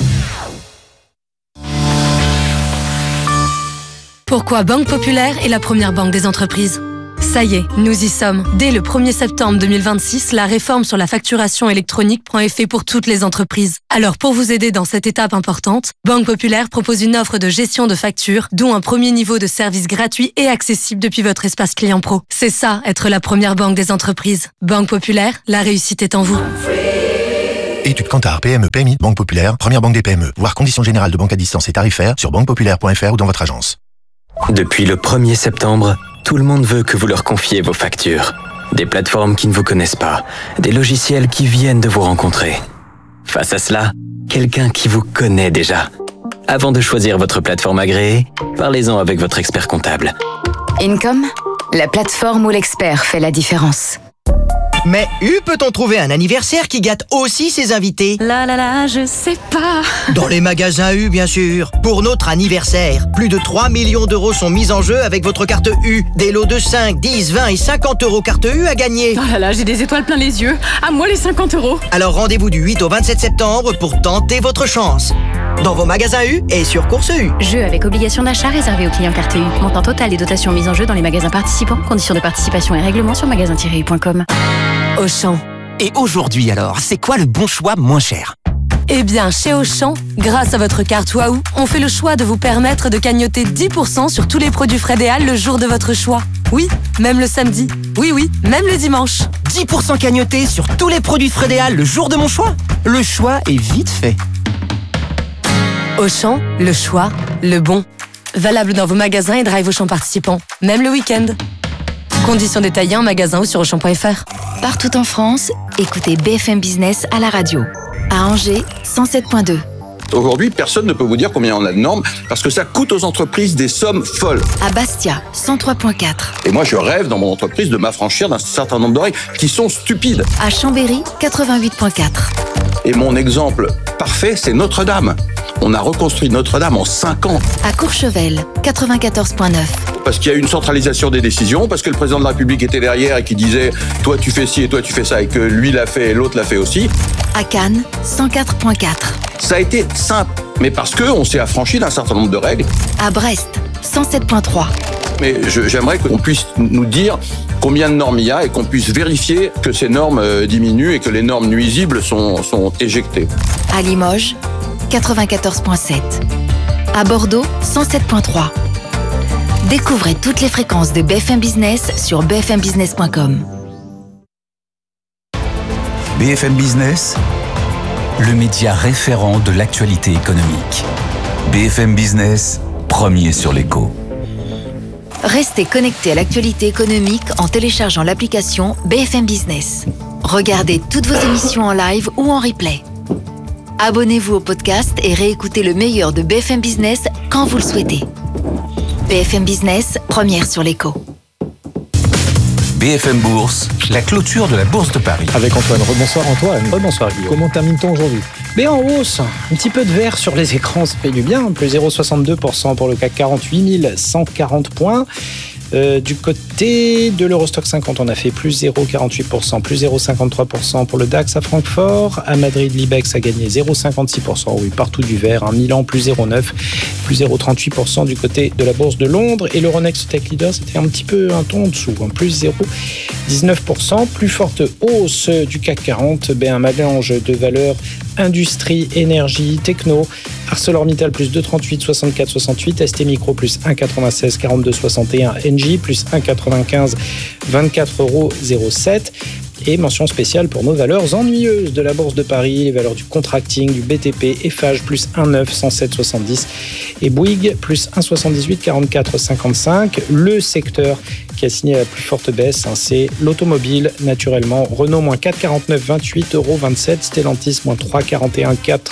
Pourquoi Banque Populaire est la première banque des entreprises ? Ça y est, nous y sommes. Dès le 1er septembre 2026, la réforme sur la facturation électronique prend effet pour toutes les entreprises. Alors pour vous aider dans cette étape importante, Banque Populaire propose une offre de gestion de factures, dont un premier niveau de service gratuit et accessible depuis votre espace client pro. C'est ça, être la première banque des entreprises. Banque Populaire, la réussite est en vous.
Étude Kantar, PME, PMI, Banque Populaire, première banque des PME. Voir conditions générales de banque à distance et tarifaires sur banquepopulaire.fr ou dans votre agence.
Depuis le 1er septembre, tout le monde veut que vous leur confiez vos factures. Des plateformes qui ne vous connaissent pas, des logiciels qui viennent de vous rencontrer. Face à cela, quelqu'un qui vous connaît déjà. Avant de choisir votre plateforme agréée, parlez-en avec votre expert comptable.
Income, la plateforme où l'expert fait la différence.
Mais peut-on trouver un anniversaire qui gâte aussi ses invités ?
Je sais pas.
Dans les magasins U, bien sûr. Pour notre anniversaire, plus de 3 millions d'euros sont mis en jeu avec votre carte U. Des lots de 5, 10, 20 et 50 euros carte U à gagner.
J'ai des étoiles plein les yeux. À moi les 50 euros.
Alors rendez-vous du 8 au 27 septembre pour tenter votre chance. Dans vos magasins U et sur Course U.
Jeu avec obligation d'achat réservé aux clients carte U. Montant total et dotations mises en jeu dans les magasins participants. Conditions de participation et règlements sur magasin-u.com.
Auchan.
Et aujourd'hui alors, c'est quoi le bon choix moins cher ?
Eh bien, chez Auchan, grâce à votre carte Waouh, on fait le choix de vous permettre de cagnotter 10% sur tous les produits Frédéal le jour de votre choix. Oui, même le samedi. Oui, même le dimanche.
10% cagnoté sur tous les produits Frédéal le jour de mon choix ? Le choix est vite fait.
Auchan, le choix, le bon. Valable dans vos magasins et drive Auchan participants, même le week-end. Conditions détaillées en magasin ou sur Auchan.fr.
Partout en France, écoutez BFM Business à la radio. À Angers, 107.2.
Aujourd'hui, personne ne peut vous dire combien on a de normes parce que ça coûte aux entreprises des sommes folles.
À Bastia, 103.4.
Et moi, je rêve dans mon entreprise de m'affranchir d'un certain nombre de règles qui sont stupides.
À Chambéry, 88.4.
Et mon exemple parfait, c'est Notre-Dame. On a reconstruit Notre-Dame en 5 ans.
À Courchevel, 94.9.
Parce qu'il y a eu une centralisation des décisions, parce que le président de la République était derrière et qui disait « toi tu fais ci et toi tu fais ça » et que lui l'a fait et l'autre l'a fait aussi.
À Cannes, 104.4.
Ça a été simple, mais parce qu'on s'est affranchi d'un certain nombre de règles.
À Brest, 107.3.
Mais j'aimerais qu'on puisse nous dire combien de normes il y a et qu'on puisse vérifier que ces normes diminuent et que les normes nuisibles sont éjectées.
À Limoges, 94.7. À Bordeaux, 107.3. Découvrez toutes les fréquences de BFM Business sur bfmbusiness.com.
BFM Business, le média référent de l'actualité économique. BFM Business, premier sur l'écho.
Restez connectés à l'actualité économique en téléchargeant l'application BFM Business. Regardez toutes vos émissions en live ou en replay. Abonnez-vous au podcast et réécoutez le meilleur de BFM Business quand vous le souhaitez. BFM Business, première sur l'écho.
BFM Bourse, la clôture de la Bourse de Paris.
Avec Antoine. Rebonsoir Antoine.
Bonsoir Guillaume.
Comment termine-t-on aujourd'hui ?
Mais en hausse, un petit peu de vert sur les écrans, ça fait du bien. Plus 0,62% pour le CAC 40, 8140 points. Du côté de l'Eurostock 50, on a fait plus 0,48%, plus 0,53% pour le DAX à Francfort. À Madrid, l'IBEX a gagné 0,56%. Oui, partout du vert. Milan, plus 0,9%, plus 0,38% du côté de la bourse de Londres. Et l'Euronext Tech Leader, c'était un petit peu un ton en dessous, plus 0,19%. Plus forte hausse du CAC 40, un mélange de valeurs industrie, énergie, techno. ArcelorMittal plus 2,38, 64, 68. ST Micro plus 1,96, 42, 61. Engie plus 1,95, 24,07 €. Et mention spéciale pour nos valeurs ennuyeuses de la Bourse de Paris, les valeurs du contracting, du BTP, Eiffage plus 1,9, 107, 70. Et Bouygues plus 1,78, 44, 55. Le secteur qui a signé la plus forte baisse, c'est l'automobile, naturellement. Renault, moins 4,49, 28,27 €. Stellantis, moins 3,41,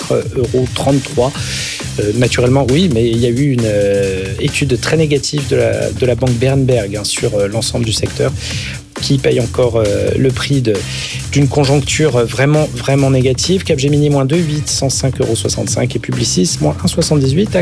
4,33 €. Naturellement, oui, mais il y a eu une étude très négative de la banque Berenberg sur l'ensemble du secteur, qui paye encore le prix d'une conjoncture vraiment, vraiment négative. Capgemini, moins 2,8, 105,65 €. Et Publicis, moins 1,78 à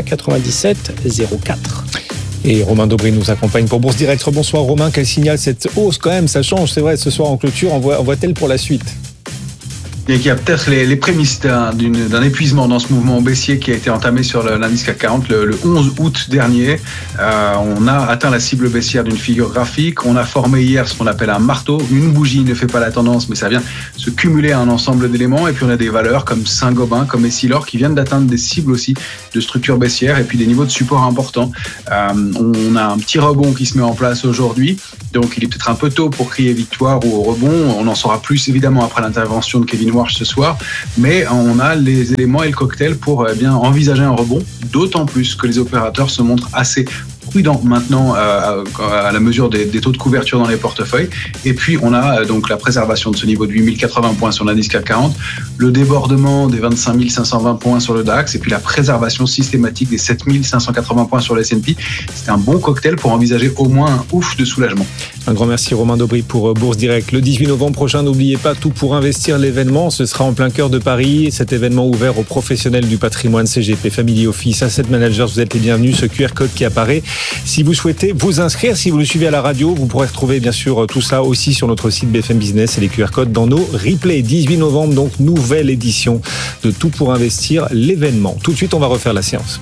97,04.
Et Romain Daubry nous accompagne pour Bourse Direct. Bonsoir Romain, quel signal cette hausse quand même, ça change, c'est vrai, ce soir en clôture, on voit-elle pour la suite ?
Il y a peut-être les prémices d'un épuisement dans ce mouvement baissier qui a été entamé sur l'indice CAC 40 le 11 août dernier. On a atteint la cible baissière d'une figure graphique. On a formé hier ce qu'on appelle un marteau. Une bougie ne fait pas la tendance, mais ça vient se cumuler à un ensemble d'éléments. Et puis on a des valeurs comme Saint-Gobain, comme Essilor, qui viennent d'atteindre des cibles aussi de structure baissière et puis des niveaux de support importants. On a un petit rebond qui se met en place aujourd'hui. Donc il est peut-être un peu tôt pour crier victoire ou rebond. On en saura plus évidemment après l'intervention de Kevin Warsh ce soir, mais on a les éléments et le cocktail pour envisager un rebond, d'autant plus que les opérateurs se montrent assez prudents maintenant à la mesure des taux de couverture dans les portefeuilles. Et puis on a donc la préservation de ce niveau de 8080 points sur l'indice CAC 40, le débordement des 25 520 points sur le DAX et puis la préservation systématique des 7 580 points sur le S&P. C'est un bon cocktail pour envisager au moins un ouf de soulagement.
Un grand merci Romain Daubry pour Bourse Direct. Le 18 novembre prochain, n'oubliez pas, Tout pour investir l'événement. Ce sera en plein cœur de Paris. Cet événement ouvert aux professionnels du patrimoine, CGP, Family Office, Asset Managers. Vous êtes les bienvenus. Ce QR code qui apparaît. Si vous souhaitez vous inscrire, si vous le suivez à la radio, vous pourrez retrouver bien sûr tout ça aussi sur notre site BFM Business et les QR codes dans nos replays. 18 novembre, donc nouvelle édition de Tout pour investir l'événement. Tout de suite, on va refaire la séance.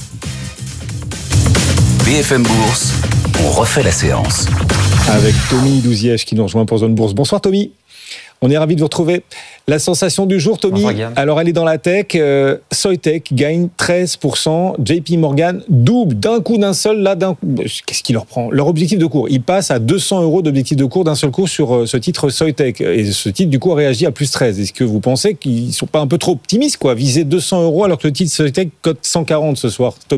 BFM Bourse, on refait la séance.
Avec Tommy Douziège qui nous rejoint pour Zone Bourse. Bonsoir Tommy. On est ravis de vous retrouver. La sensation du jour, Tommy, alors elle est dans la tech. Soitec gagne 13%. JP Morgan double d'un coup, d'un seul. Qu'est-ce qui leur prend ? Leur objectif de cours, ils passent à 200 € d'objectif de cours d'un seul coup sur ce titre Soitec. Et ce titre, du coup, a réagi à plus 13. Est-ce que vous pensez qu'ils ne sont pas un peu trop optimistes, quoi, viser 200 € alors que le titre Soitec cote 140 ce soir, Tommy ?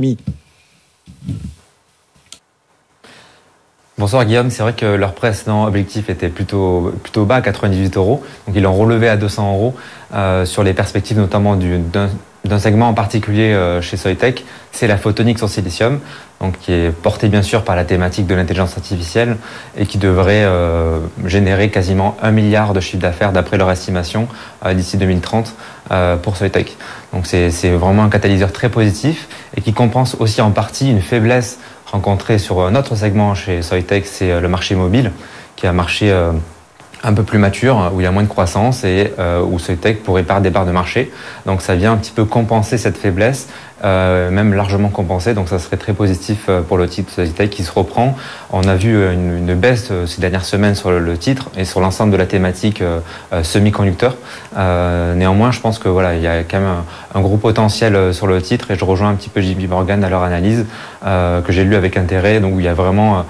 Bonsoir Guillaume, c'est vrai que leur précédent objectif était plutôt bas, 98 €, donc ils l'ont relevé à 200 € sur les perspectives notamment d'un segment en particulier chez Soitec, c'est la photonique sur silicium, donc qui est portée bien sûr par la thématique de l'intelligence artificielle et qui devrait générer quasiment 1 milliard de chiffre d'affaires d'après leur estimation d'ici 2030 pour Soitec. Donc c'est vraiment un catalyseur très positif et qui compense aussi en partie une faiblesse rencontré sur un autre segment chez Soitec, c'est le marché mobile, qui est un marché un peu plus mature, où il y a moins de croissance et où Soitec pourrait perdre des parts de marché. Donc ça vient un petit peu compenser cette faiblesse, même largement compensée. Donc ça serait très positif pour le titre Soitec qui se reprend. On a vu une baisse ces dernières semaines sur le titre et sur l'ensemble de la thématique semi-conducteur. Néanmoins, je pense que voilà, il y a quand même un gros potentiel sur le titre et je rejoins un petit peu JP Morgan à leur analyse que j'ai lu avec intérêt. Donc où il y a vraiment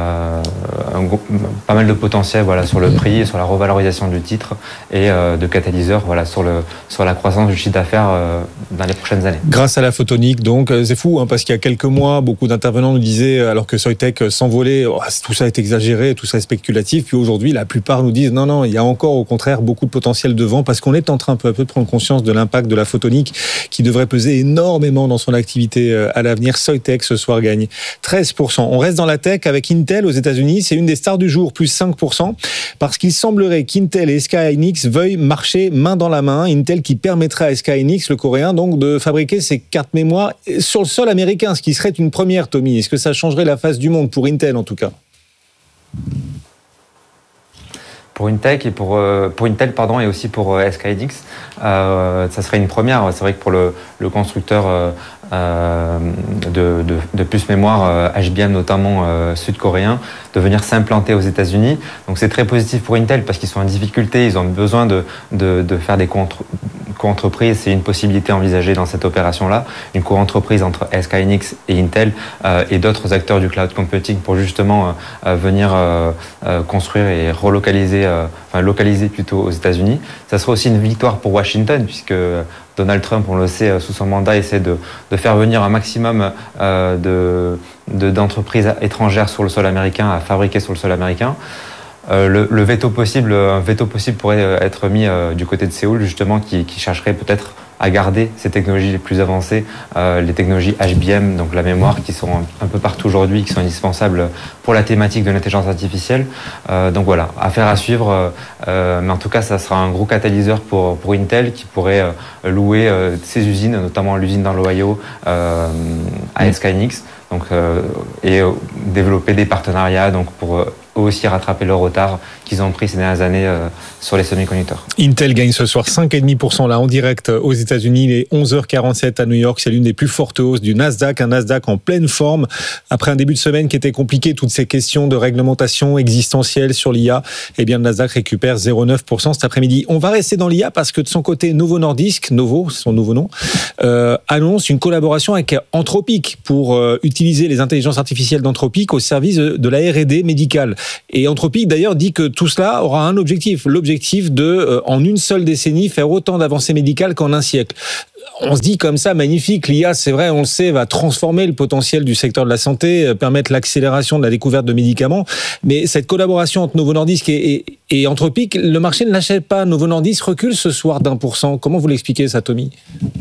pas mal de potentiel voilà, sur le prix, sur la revalorisation du titre et de catalyseurs voilà, sur la croissance du chiffre d'affaires dans les prochaines années.
Grâce à la photonique, donc c'est fou parce qu'il y a quelques mois, beaucoup d'intervenants nous disaient, alors que Soitec s'envolait, tout ça est exagéré, tout ça est spéculatif. Puis aujourd'hui, la plupart nous disent non, il y a encore au contraire beaucoup de potentiel devant parce qu'on est en train peu à peu de prendre conscience de l'impact de la photonique qui devrait peser énormément dans son activité à l'avenir. Soitec ce soir gagne 13%. On reste dans la tech avec Intel aux États-Unis. C'est une des stars du jour, plus 5%, parce qu'il semblerait qu'Intel et SK hynix veuillent marcher main dans la main. Intel qui permettrait à SK hynix, le coréen, donc de fabriquer ses cartes mémoire sur le sol américain, ce qui serait une première, Tommy. Est-ce que ça changerait la face du monde pour Intel en tout cas ?
Pour Intel et et aussi pour SK Hynix, ça serait une première. C'est vrai que pour le constructeur de puces mémoire HBM notamment sud-coréen, de venir s'implanter aux États-Unis. Donc c'est très positif pour Intel parce qu'ils sont en difficulté, ils ont besoin de faire des co-entreprises. C'est une possibilité envisagée dans cette opération-là, une co-entreprise entre SK Hynix et Intel et d'autres acteurs du cloud computing pour justement venir construire et localiser plutôt aux États-Unis. Ça sera aussi une victoire pour Washington puisque Donald Trump, on le sait, sous son mandat, essaie de faire venir un maximum d'entreprises étrangères sur le sol américain à fabriquer sur le sol américain. Un veto possible pourrait être mis du côté de Séoul, justement, qui chercherait peut-être à garder ces technologies les plus avancées, les technologies HBM, donc la mémoire, qui sont un peu partout aujourd'hui, qui sont indispensables pour la thématique de l'intelligence artificielle. Donc voilà, affaire à suivre. Mais en tout cas, ça sera un gros catalyseur pour Intel qui pourrait louer ses usines, notamment l'usine dans l'Ohio, à SK Hynix, donc, et développer des partenariats donc pour aussi rattraper le retard qu'ils ont pris ces dernières années sur les semi-conducteurs.
Intel gagne ce soir 5,5% là en direct aux États-Unis. Il est 11h47 à New York. C'est l'une des plus fortes hausses du Nasdaq. Un Nasdaq en pleine forme après un début de semaine qui était compliqué. Toutes ces questions de réglementation existentielle sur l'IA. Eh bien, le Nasdaq récupère 0,9% cet après-midi. On va rester dans l'IA parce que de son côté, Novo Nordisk, c'est son nouveau nom, annonce une collaboration avec Anthropic pour utiliser les intelligences artificielles d'Anthropic au service de la R&D médicale. Et Anthropic d'ailleurs dit que tout cela aura un objectif, l'objectif de, en une seule décennie, faire autant d'avancées médicales qu'en un siècle. On se dit comme ça, magnifique, l'IA, c'est vrai, on le sait, va transformer le potentiel du secteur de la santé, permettre l'accélération de la découverte de médicaments. Mais cette collaboration entre Novo Nordisk et Anthropic, le marché ne l'achète pas. Novo Nordisk recule ce soir d'1%. Comment vous l'expliquez ça, Tommy ?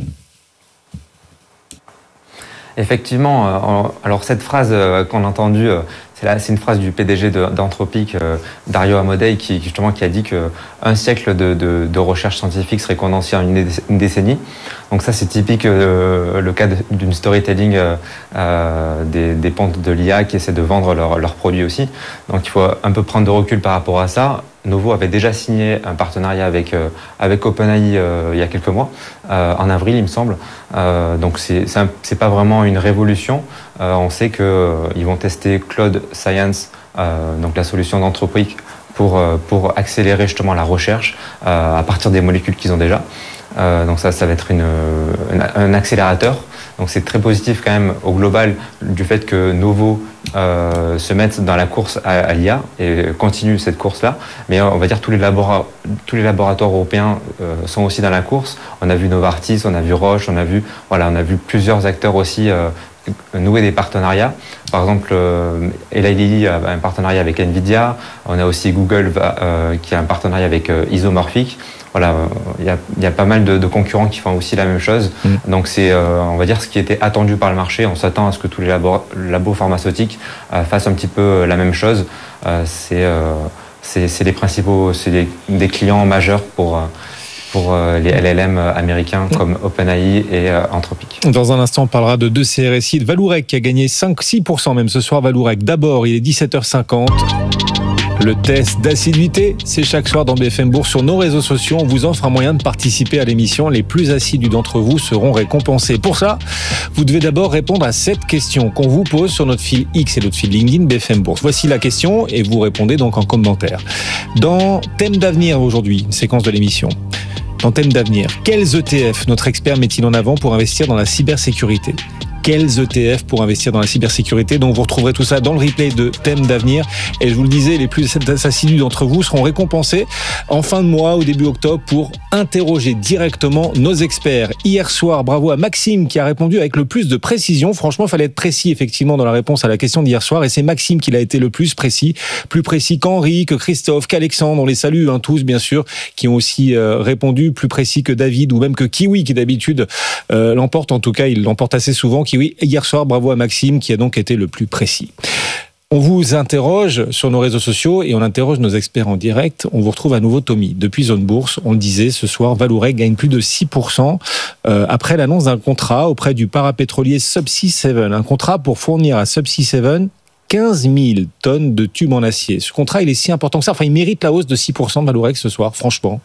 Effectivement, alors cette phrase qu'on a entendue, c'est une phrase du PDG d'Anthropic, Dario Amodei, qui a dit qu'un siècle de recherche scientifique serait condensé en une décennie. Donc ça, c'est typique le cas d'une storytelling des pontes de l'IA qui essaient de vendre leurs produits aussi. Donc il faut un peu prendre de recul par rapport à ça. Novo avait déjà signé un partenariat avec OpenAI il y a quelques mois, en avril il me semble. Donc c'est pas vraiment une révolution. On sait qu'ils vont tester Cloud Science, donc la solution d'Anthropic pour accélérer justement la recherche à partir des molécules qu'ils ont déjà. Donc ça va être un accélérateur. Donc c'est très positif quand même au global du fait que Novo se mette dans la course à l'IA et continue cette course-là. Mais on va dire tous les laboratoires européens sont aussi dans la course. On a vu Novartis, on a vu Roche, on a vu plusieurs acteurs aussi nouer des partenariats. Par exemple, Eli Lilly a un partenariat avec Nvidia. On a aussi Google qui a un partenariat avec Isomorphic. Voilà, il y a pas mal de concurrents qui font aussi la même chose. Donc c'est, on va dire, ce qui était attendu par le marché. On s'attend à ce que tous les labos pharmaceutiques fassent un petit peu la même chose. C'est les principaux, c'est des clients majeurs pour les LLM américains comme OpenAI et Anthropic.
Dans un instant, on parlera de deux CRSI, de Vallourec qui a gagné 5-6% même ce soir. Vallourec, d'abord, il est 17h50. Le test d'assiduité, c'est chaque soir dans BFM Bourse sur nos réseaux sociaux. On vous offre un moyen de participer à l'émission. Les plus assidus d'entre vous seront récompensés. Pour ça, vous devez d'abord répondre à cette question qu'on vous pose sur notre fil X et notre fil LinkedIn BFM Bourse. Voici la question et vous répondez donc en commentaire. Dans Thème d'avenir aujourd'hui, une séquence de l'émission. Dans Thème d'avenir, quels ETF notre expert met-il en avant pour investir dans la cybersécurité ? Quels ETF pour investir dans la cybersécurité? Donc vous retrouverez tout ça dans le replay de Thème d'avenir. Et je vous le disais, les plus assidus d'entre vous seront récompensés en fin de mois, au début octobre, pour interroger directement nos experts. Hier soir, bravo à Maxime qui a répondu avec le plus de précision. Franchement, il fallait être précis effectivement dans la réponse à la question d'hier soir. Et c'est Maxime qui l'a été le plus précis qu'Henri, que Christophe, qu'Alexandre. On les salue tous bien sûr, qui ont aussi répondu, plus précis que David ou même que Kiwi qui d'habitude l'emporte. En tout cas, il l'emporte assez souvent. Kiwi, hier soir, bravo à Maxime qui a donc été le plus précis. On vous interroge sur nos réseaux sociaux et on interroge nos experts en direct. On vous retrouve à nouveau Tommy. Depuis Zone Bourse, on le disait, ce soir, Vallourec gagne plus de 6% après l'annonce d'un contrat auprès du parapétrolier Subsea 7. Un contrat pour fournir à Subsea 7 15 000 tonnes de tubes en acier. Ce contrat, il est si important que ça. Enfin, il mérite la hausse de 6% de Valorex ce soir, franchement.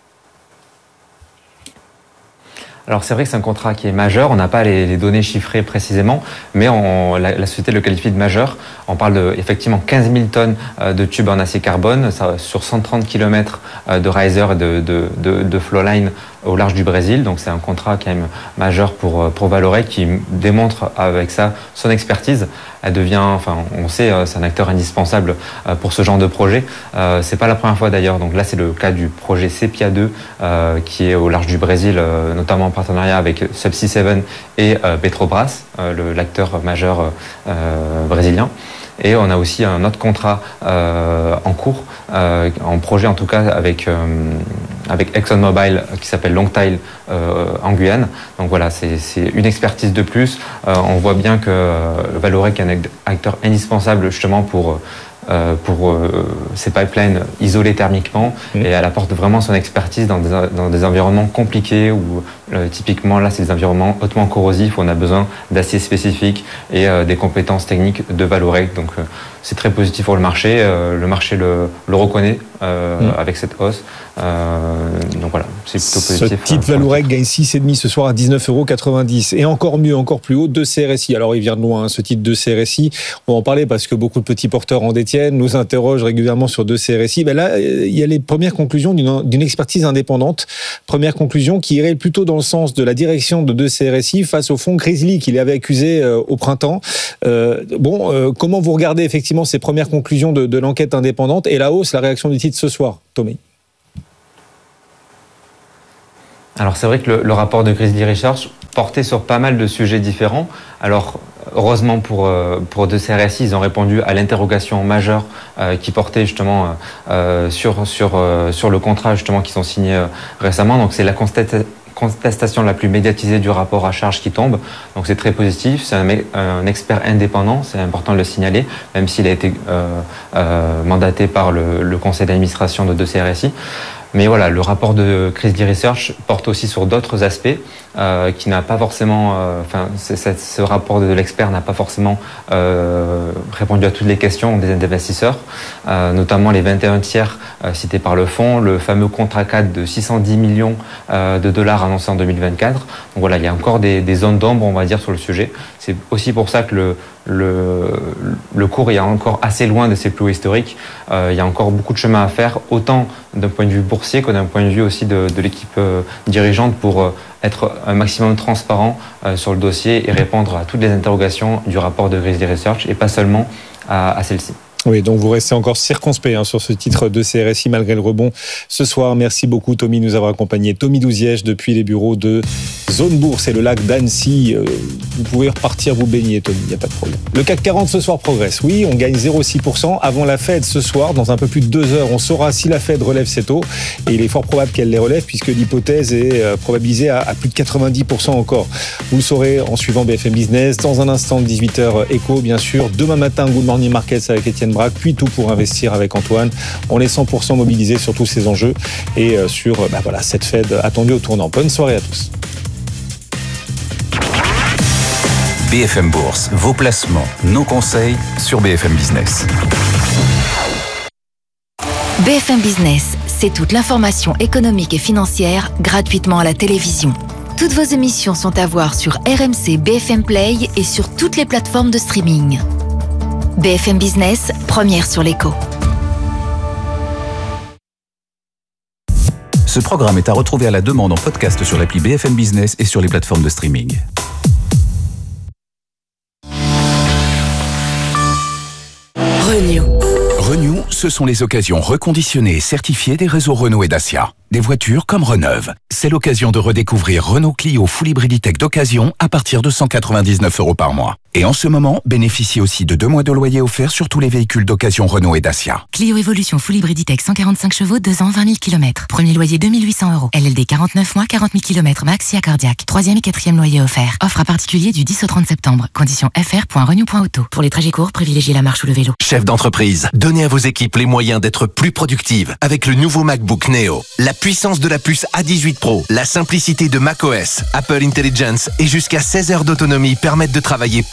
Alors c'est vrai que c'est un contrat qui est majeur, on n'a pas les données chiffrées précisément, mais la société le qualifie de majeur. On parle de effectivement 15 000 tonnes de tubes en acier carbone sur 130 km de riser et de flowline au large du Brésil. Donc c'est un contrat quand même majeur pour Vallourec qui démontre avec ça son expertise. Elle devient, enfin on sait, c'est un acteur indispensable pour ce genre de projet. C'est pas la première fois d'ailleurs. Donc là c'est le cas du projet Sepia 2 qui est au large du Brésil, notamment en partenariat avec Subsea 7 et Petrobras, l'acteur majeur brésilien. Et on a aussi un autre contrat en cours, en projet en tout cas avec ExxonMobil qui s'appelle Longtail en Guyane. Donc voilà, c'est une expertise de plus. On voit bien que Vallourec est un acteur indispensable justement pour ces pipelines isolés thermiquement, et elle apporte vraiment son expertise dans des environnements compliqués où typiquement là c'est des environnements hautement corrosifs où on a besoin d'acier spécifique et des compétences techniques de Vallourec. Donc c'est très positif pour le marché le reconnaît avec cette hausse. Donc voilà, c'est plutôt positif.
Ce titre Vallourec gagne 6,5 ce soir à 19,90 €. Et encore mieux, encore plus haut, 2CRSI. Alors il vient de loin, ce titre 2CRSI. On va en parler parce que beaucoup de petits porteurs en détiennent, nous interrogent régulièrement sur 2CRSI. Ben là, il y a les premières conclusions d'une expertise indépendante. Première conclusion qui irait plutôt dans le sens de la direction de 2CRSI face au fonds Grizzly qu'il avait accusé au printemps. Comment vous regardez effectivement ces premières conclusions de l'enquête indépendante et la hausse, la réaction du titre ce soir, Tommy?
Alors c'est vrai que le rapport de Grizzly Research portait sur pas mal de sujets différents. Alors heureusement pour 2CRSI, ils ont répondu à l'interrogation majeure qui portait justement sur le contrat justement qu'ils ont signé récemment. Donc c'est la contestation la plus médiatisée du rapport à charge qui tombe. Donc c'est très positif. C'est un expert indépendant, c'est important de le signaler, même s'il a été mandaté par le conseil d'administration de 2CRSI. Mais voilà, le rapport de Grizzly Research porte aussi sur d'autres aspects qui n'a pas forcément, ce rapport de l'expert n'a pas forcément répondu à toutes les questions des investisseurs, notamment les 21 tiers cités par le fonds, le fameux contrat cadre de 610 millions de dollars annoncé en 2024. Donc voilà, il y a encore des zones d'ombre, on va dire, sur le sujet. C'est aussi pour ça que le cours est encore assez loin de ses plus hauts historiques. Il y a encore beaucoup de chemin à faire, autant d'un point de vue boursier que d'un point de vue aussi de l'équipe dirigeante pour être un maximum transparent sur le dossier et répondre à toutes les interrogations du rapport de Grizzly Research et pas seulement à celle-ci.
Oui, donc vous restez encore circonspect sur ce titre de CRSI malgré le rebond ce soir. Merci beaucoup Tommy de nous avoir accompagnés. Tommy Douziège depuis les bureaux de Zone Bourse et le lac d'Annecy. Vous pouvez repartir vous baigner Tommy, il n'y a pas de problème. Le CAC 40 ce soir progresse. Oui, on gagne 0,6% avant la Fed ce soir. Dans un peu plus de 2 heures, on saura si la Fed relève ses taux. Et il est fort probable qu'elle les relève puisque l'hypothèse est probabilisée à plus de 90% encore. Vous le saurez en suivant BFM Business. Dans un instant, 18h écho bien sûr. Demain matin, Good Morning Markets avec Étienne Braque, puis Tout pour investir avec Antoine. On est 100% mobilisé sur tous ces enjeux et sur cette Fed attendue au tournant. Bonne soirée à tous.
BFM Bourse, vos placements, nos conseils sur BFM Business.
BFM Business, c'est toute l'information économique et financière gratuitement à la télévision. Toutes vos émissions sont à voir sur RMC, BFM Play et sur toutes les plateformes de streaming. BFM Business, première sur l'écho.
Ce programme est à retrouver à la demande en podcast sur l'appli BFM Business et sur les plateformes de streaming.
Renew, ce sont les occasions reconditionnées et certifiées des réseaux Renault et Dacia. Des voitures comme Reneuve. C'est l'occasion de redécouvrir Renault Clio Full Hybriditech d'occasion à partir de 199 € par mois. Et en ce moment, bénéficiez aussi de 2 mois de loyer offert sur tous les véhicules d'occasion Renault et Dacia.
Clio Evolution Full Hybriditech 145 chevaux, 2 ans, 20 000 km. Premier loyer 2 800 €. LLD 49 mois, 40 000 km max si accordiaque. 3e et 4e loyer offert. Offre à particulier du 10 au 30 septembre. Conditions fr.renew.auto. Pour les trajets courts, privilégiez la marche ou le vélo.
Chef d'entreprise, donnez à vos équipes les moyens d'être plus productives avec le nouveau MacBook Neo. La puissance de la puce A18 Pro, la simplicité de macOS, Apple Intelligence et jusqu'à 16 heures d'autonomie permettent de travailler plus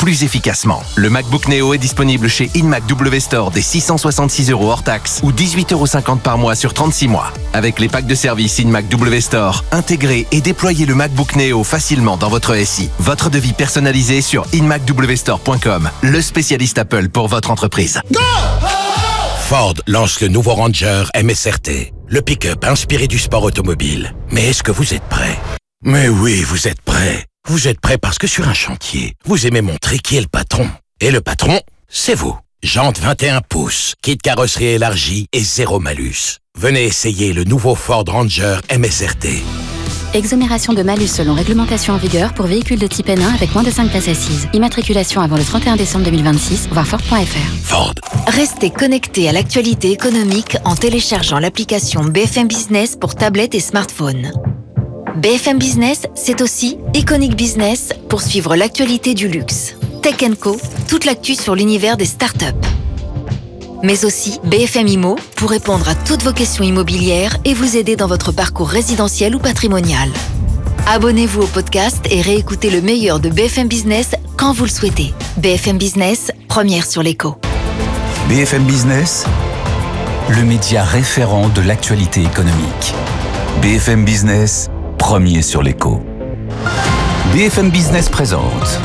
plus efficacement. Le MacBook Neo est disponible chez InMac W Store dès 666 € hors taxe ou 18,50 € par mois sur 36 mois. Avec les packs de service InMac W Store, intégrez et déployez le MacBook Neo facilement dans votre SI. Votre devis personnalisé sur inmacwstore.com, le spécialiste Apple pour votre entreprise.
Ford lance le nouveau Ranger MSRT, le pick-up inspiré du sport automobile. Mais est-ce que vous êtes prêts? Mais oui, vous êtes prêts. Vous êtes prêts parce que sur un chantier, vous aimez montrer qui est le patron. Et le patron, c'est vous. Jantes 21 pouces, kit carrosserie élargie et zéro malus. Venez essayer le nouveau Ford Ranger MSRT.
Exonération de malus selon réglementation en vigueur pour véhicules de type N1 avec moins de 5 places assises. Immatriculation avant le 31 décembre 2026, voir Ford.fr.
Ford.
Restez connectés à l'actualité économique en téléchargeant l'application BFM Business pour tablette et smartphone. BFM Business, c'est aussi Iconic Business pour suivre l'actualité du luxe. Tech & Co, toute l'actu sur l'univers des startups. Mais aussi BFM Immo pour répondre à toutes vos questions immobilières et vous aider dans votre parcours résidentiel ou patrimonial. Abonnez-vous au podcast et réécoutez le meilleur de BFM Business quand vous le souhaitez. BFM Business, première sur l'écho.
BFM Business, le média référent de l'actualité économique. BFM Business, premier sur l'écho. BFM Business présente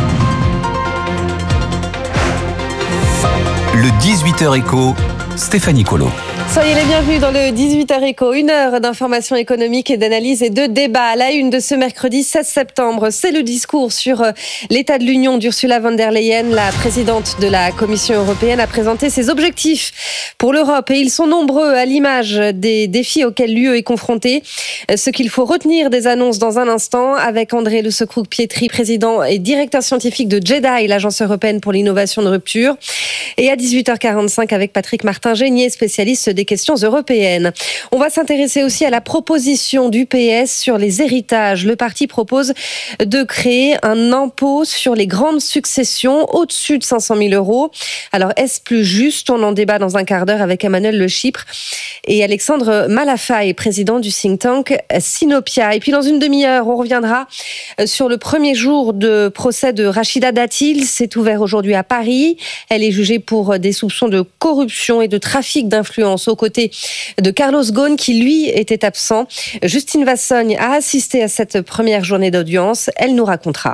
le 18h Écho, Stéphanie Colo.
Soyez les bienvenus dans le 18h Écho, une heure d'information économique et d'analyse et de débat. À la une de ce mercredi 16 septembre, c'est le discours sur l'état de l'Union d'Ursula von der Leyen. La présidente de la Commission européenne a présenté ses objectifs pour l'Europe et ils sont nombreux à l'image des défis auxquels l'UE est confrontée. Ce qu'il faut retenir des annonces dans un instant avec André Le Secrouc-Pietri, président et directeur scientifique de JEDI, l'agence européenne pour l'innovation de rupture. Et à 18h45 avec Patrick Martin-Génier, spécialiste des questions européennes. On va s'intéresser aussi à la proposition du PS sur les héritages. Le parti propose de créer un impôt sur les grandes successions au-dessus de 500 000 €. Alors, est-ce plus juste? On en débat dans un quart d'heure avec Emmanuel Le Chypre et Alexandre Malafaye, président du think tank Sinopia. Et puis, dans une demi-heure, on reviendra sur le premier jour de procès de Rachida Dati. C'est ouvert aujourd'hui à Paris. Elle est jugée pour des soupçons de corruption et de trafic d'influence aux côtés de Carlos Ghosn qui, lui, était absent. Justine Vassogne a assisté à cette première journée d'audience. Elle nous racontera.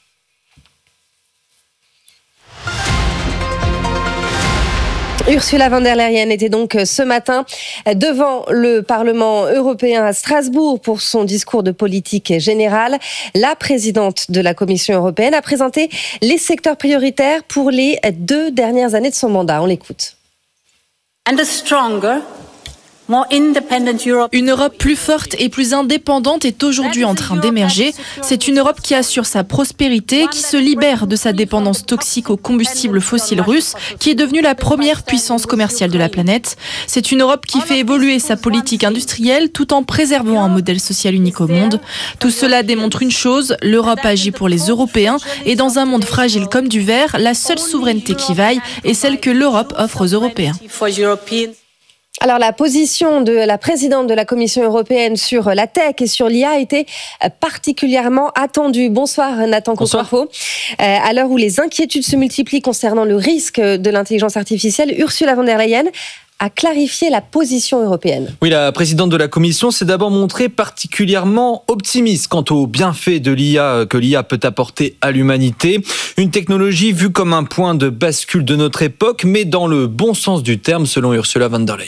Ursula von der Leyen était donc ce matin devant le Parlement européen à Strasbourg pour son discours de politique générale. La présidente de la Commission européenne a présenté les secteurs prioritaires pour les 2 dernières années de son mandat. On l'écoute.
Une Europe plus forte et plus indépendante est aujourd'hui en train d'émerger. C'est une Europe qui assure sa prospérité, qui se libère de sa dépendance toxique aux combustibles fossiles russes, qui est devenue la première puissance commerciale de la planète. C'est une Europe qui fait évoluer sa politique industrielle tout en préservant un modèle social unique au monde. Tout cela démontre une chose, l'Europe agit pour les Européens et dans un monde fragile comme du verre, la seule souveraineté qui vaille est celle que l'Europe offre aux Européens.
Alors, la position de la présidente de la Commission européenne sur la tech et sur l'IA a été particulièrement attendue. Bonsoir Nathan Coquarfo. À l'heure où les inquiétudes se multiplient concernant le risque de l'intelligence artificielle, Ursula von der Leyen a clarifié la position européenne.
Oui, la présidente de la Commission s'est d'abord montrée particulièrement optimiste quant aux bienfaits de l'IA que l'IA peut apporter à l'humanité. Une technologie vue comme un point de bascule de notre époque, mais dans le bon sens du terme, selon Ursula von der Leyen.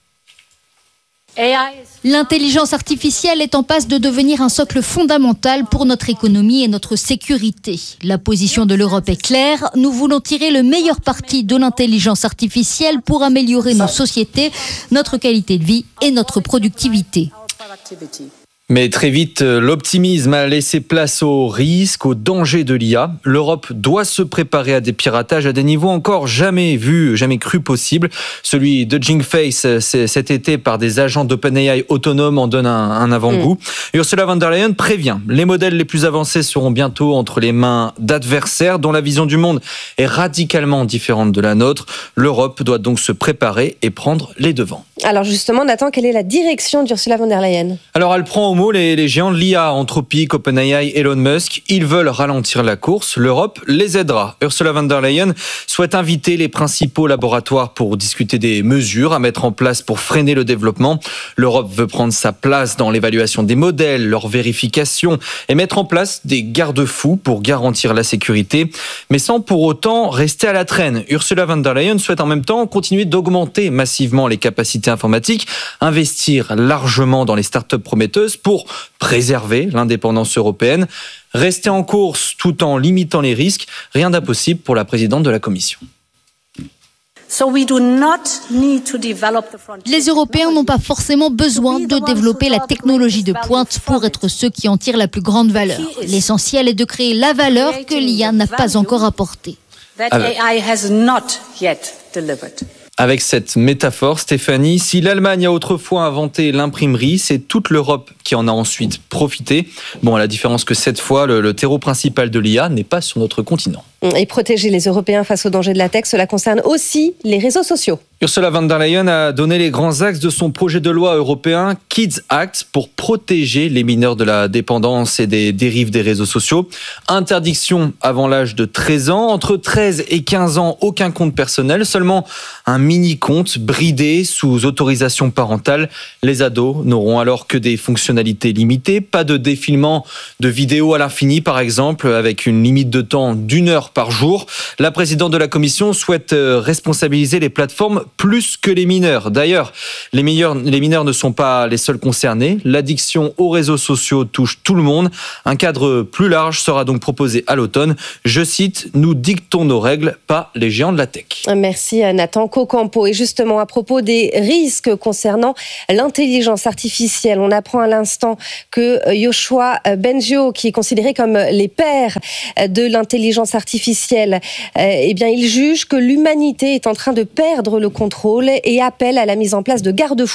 L'intelligence artificielle est en passe de devenir un socle fondamental pour notre économie et notre sécurité. La position de l'Europe est claire. Nous voulons tirer le meilleur parti de l'intelligence artificielle pour améliorer nos sociétés, notre qualité de vie et notre productivité.
Mais très vite, l'optimisme a laissé place aux risques, aux dangers de l'IA. L'Europe doit se préparer à des piratages à des niveaux encore jamais vus, jamais cru possible. Celui de Jingface cet été par des agents d'OpenAI autonomes en donne un avant-goût. Ursula von der Leyen prévient, les modèles les plus avancés seront bientôt entre les mains d'adversaires dont la vision du monde est radicalement différente de la nôtre. L'Europe doit donc se préparer et prendre les devants.
Alors justement, Nathan, quelle est la direction d'Ursula von der Leyen ?
Alors elle prend au mot, les géants de l'IA, Anthropic, OpenAI, Elon Musk, ils veulent ralentir la course. L'Europe les aidera. Ursula von der Leyen souhaite inviter les principaux laboratoires pour discuter des mesures à mettre en place pour freiner le développement. L'Europe veut prendre sa place dans l'évaluation des modèles, leur vérification et mettre en place des garde-fous pour garantir la sécurité, mais sans pour autant rester à la traîne. Ursula von der Leyen souhaite en même temps continuer d'augmenter massivement les capacités informatiques, investir largement dans les startups prometteuses pour préserver l'indépendance européenne, rester en course tout en limitant les risques. Rien d'impossible pour la présidente de la Commission.
Les Européens n'ont pas forcément besoin de développer la technologie de pointe pour être ceux qui en tirent la plus grande valeur. L'essentiel est de créer la valeur que l'IA n'a pas encore apportée.
Avec cette métaphore, Stéphanie, si l'Allemagne a autrefois inventé l'imprimerie, c'est toute l'Europe qui en a ensuite profité. Bon, à la différence que cette fois, le terreau principal de l'IA n'est pas sur notre continent.
Et protéger les Européens face aux dangers de la tech, cela concerne aussi les réseaux sociaux.
Ursula von der Leyen a donné les grands axes de son projet de loi européen Kids Act pour protéger les mineurs de la dépendance et des dérives des réseaux sociaux. Interdiction avant l'âge de 13 ans. Entre 13 et 15 ans, aucun compte personnel, seulement un mini-compte bridé sous autorisation parentale. Les ados n'auront alors que des fonctionnalités limitées. Pas de défilement de vidéos à l'infini, par exemple, avec une limite de temps d'1 heure par jour. La présidente de la Commission souhaite responsabiliser les plateformes plus que les mineurs. D'ailleurs, les mineurs ne sont pas les seuls concernés. L'addiction aux réseaux sociaux touche tout le monde. Un cadre plus large sera donc proposé à l'automne. Je cite, « Nous dictons nos règles, pas les géants de la tech ».
Merci à Nathan Cocampo. Et justement, à propos des risques concernant l'intelligence artificielle, on apprend à l'instant que Yoshua Bengio, qui est considéré comme les pères de l'intelligence artificielle, il juge que l'humanité est en train de perdre le contrôle et appelle à la mise en place de garde-fous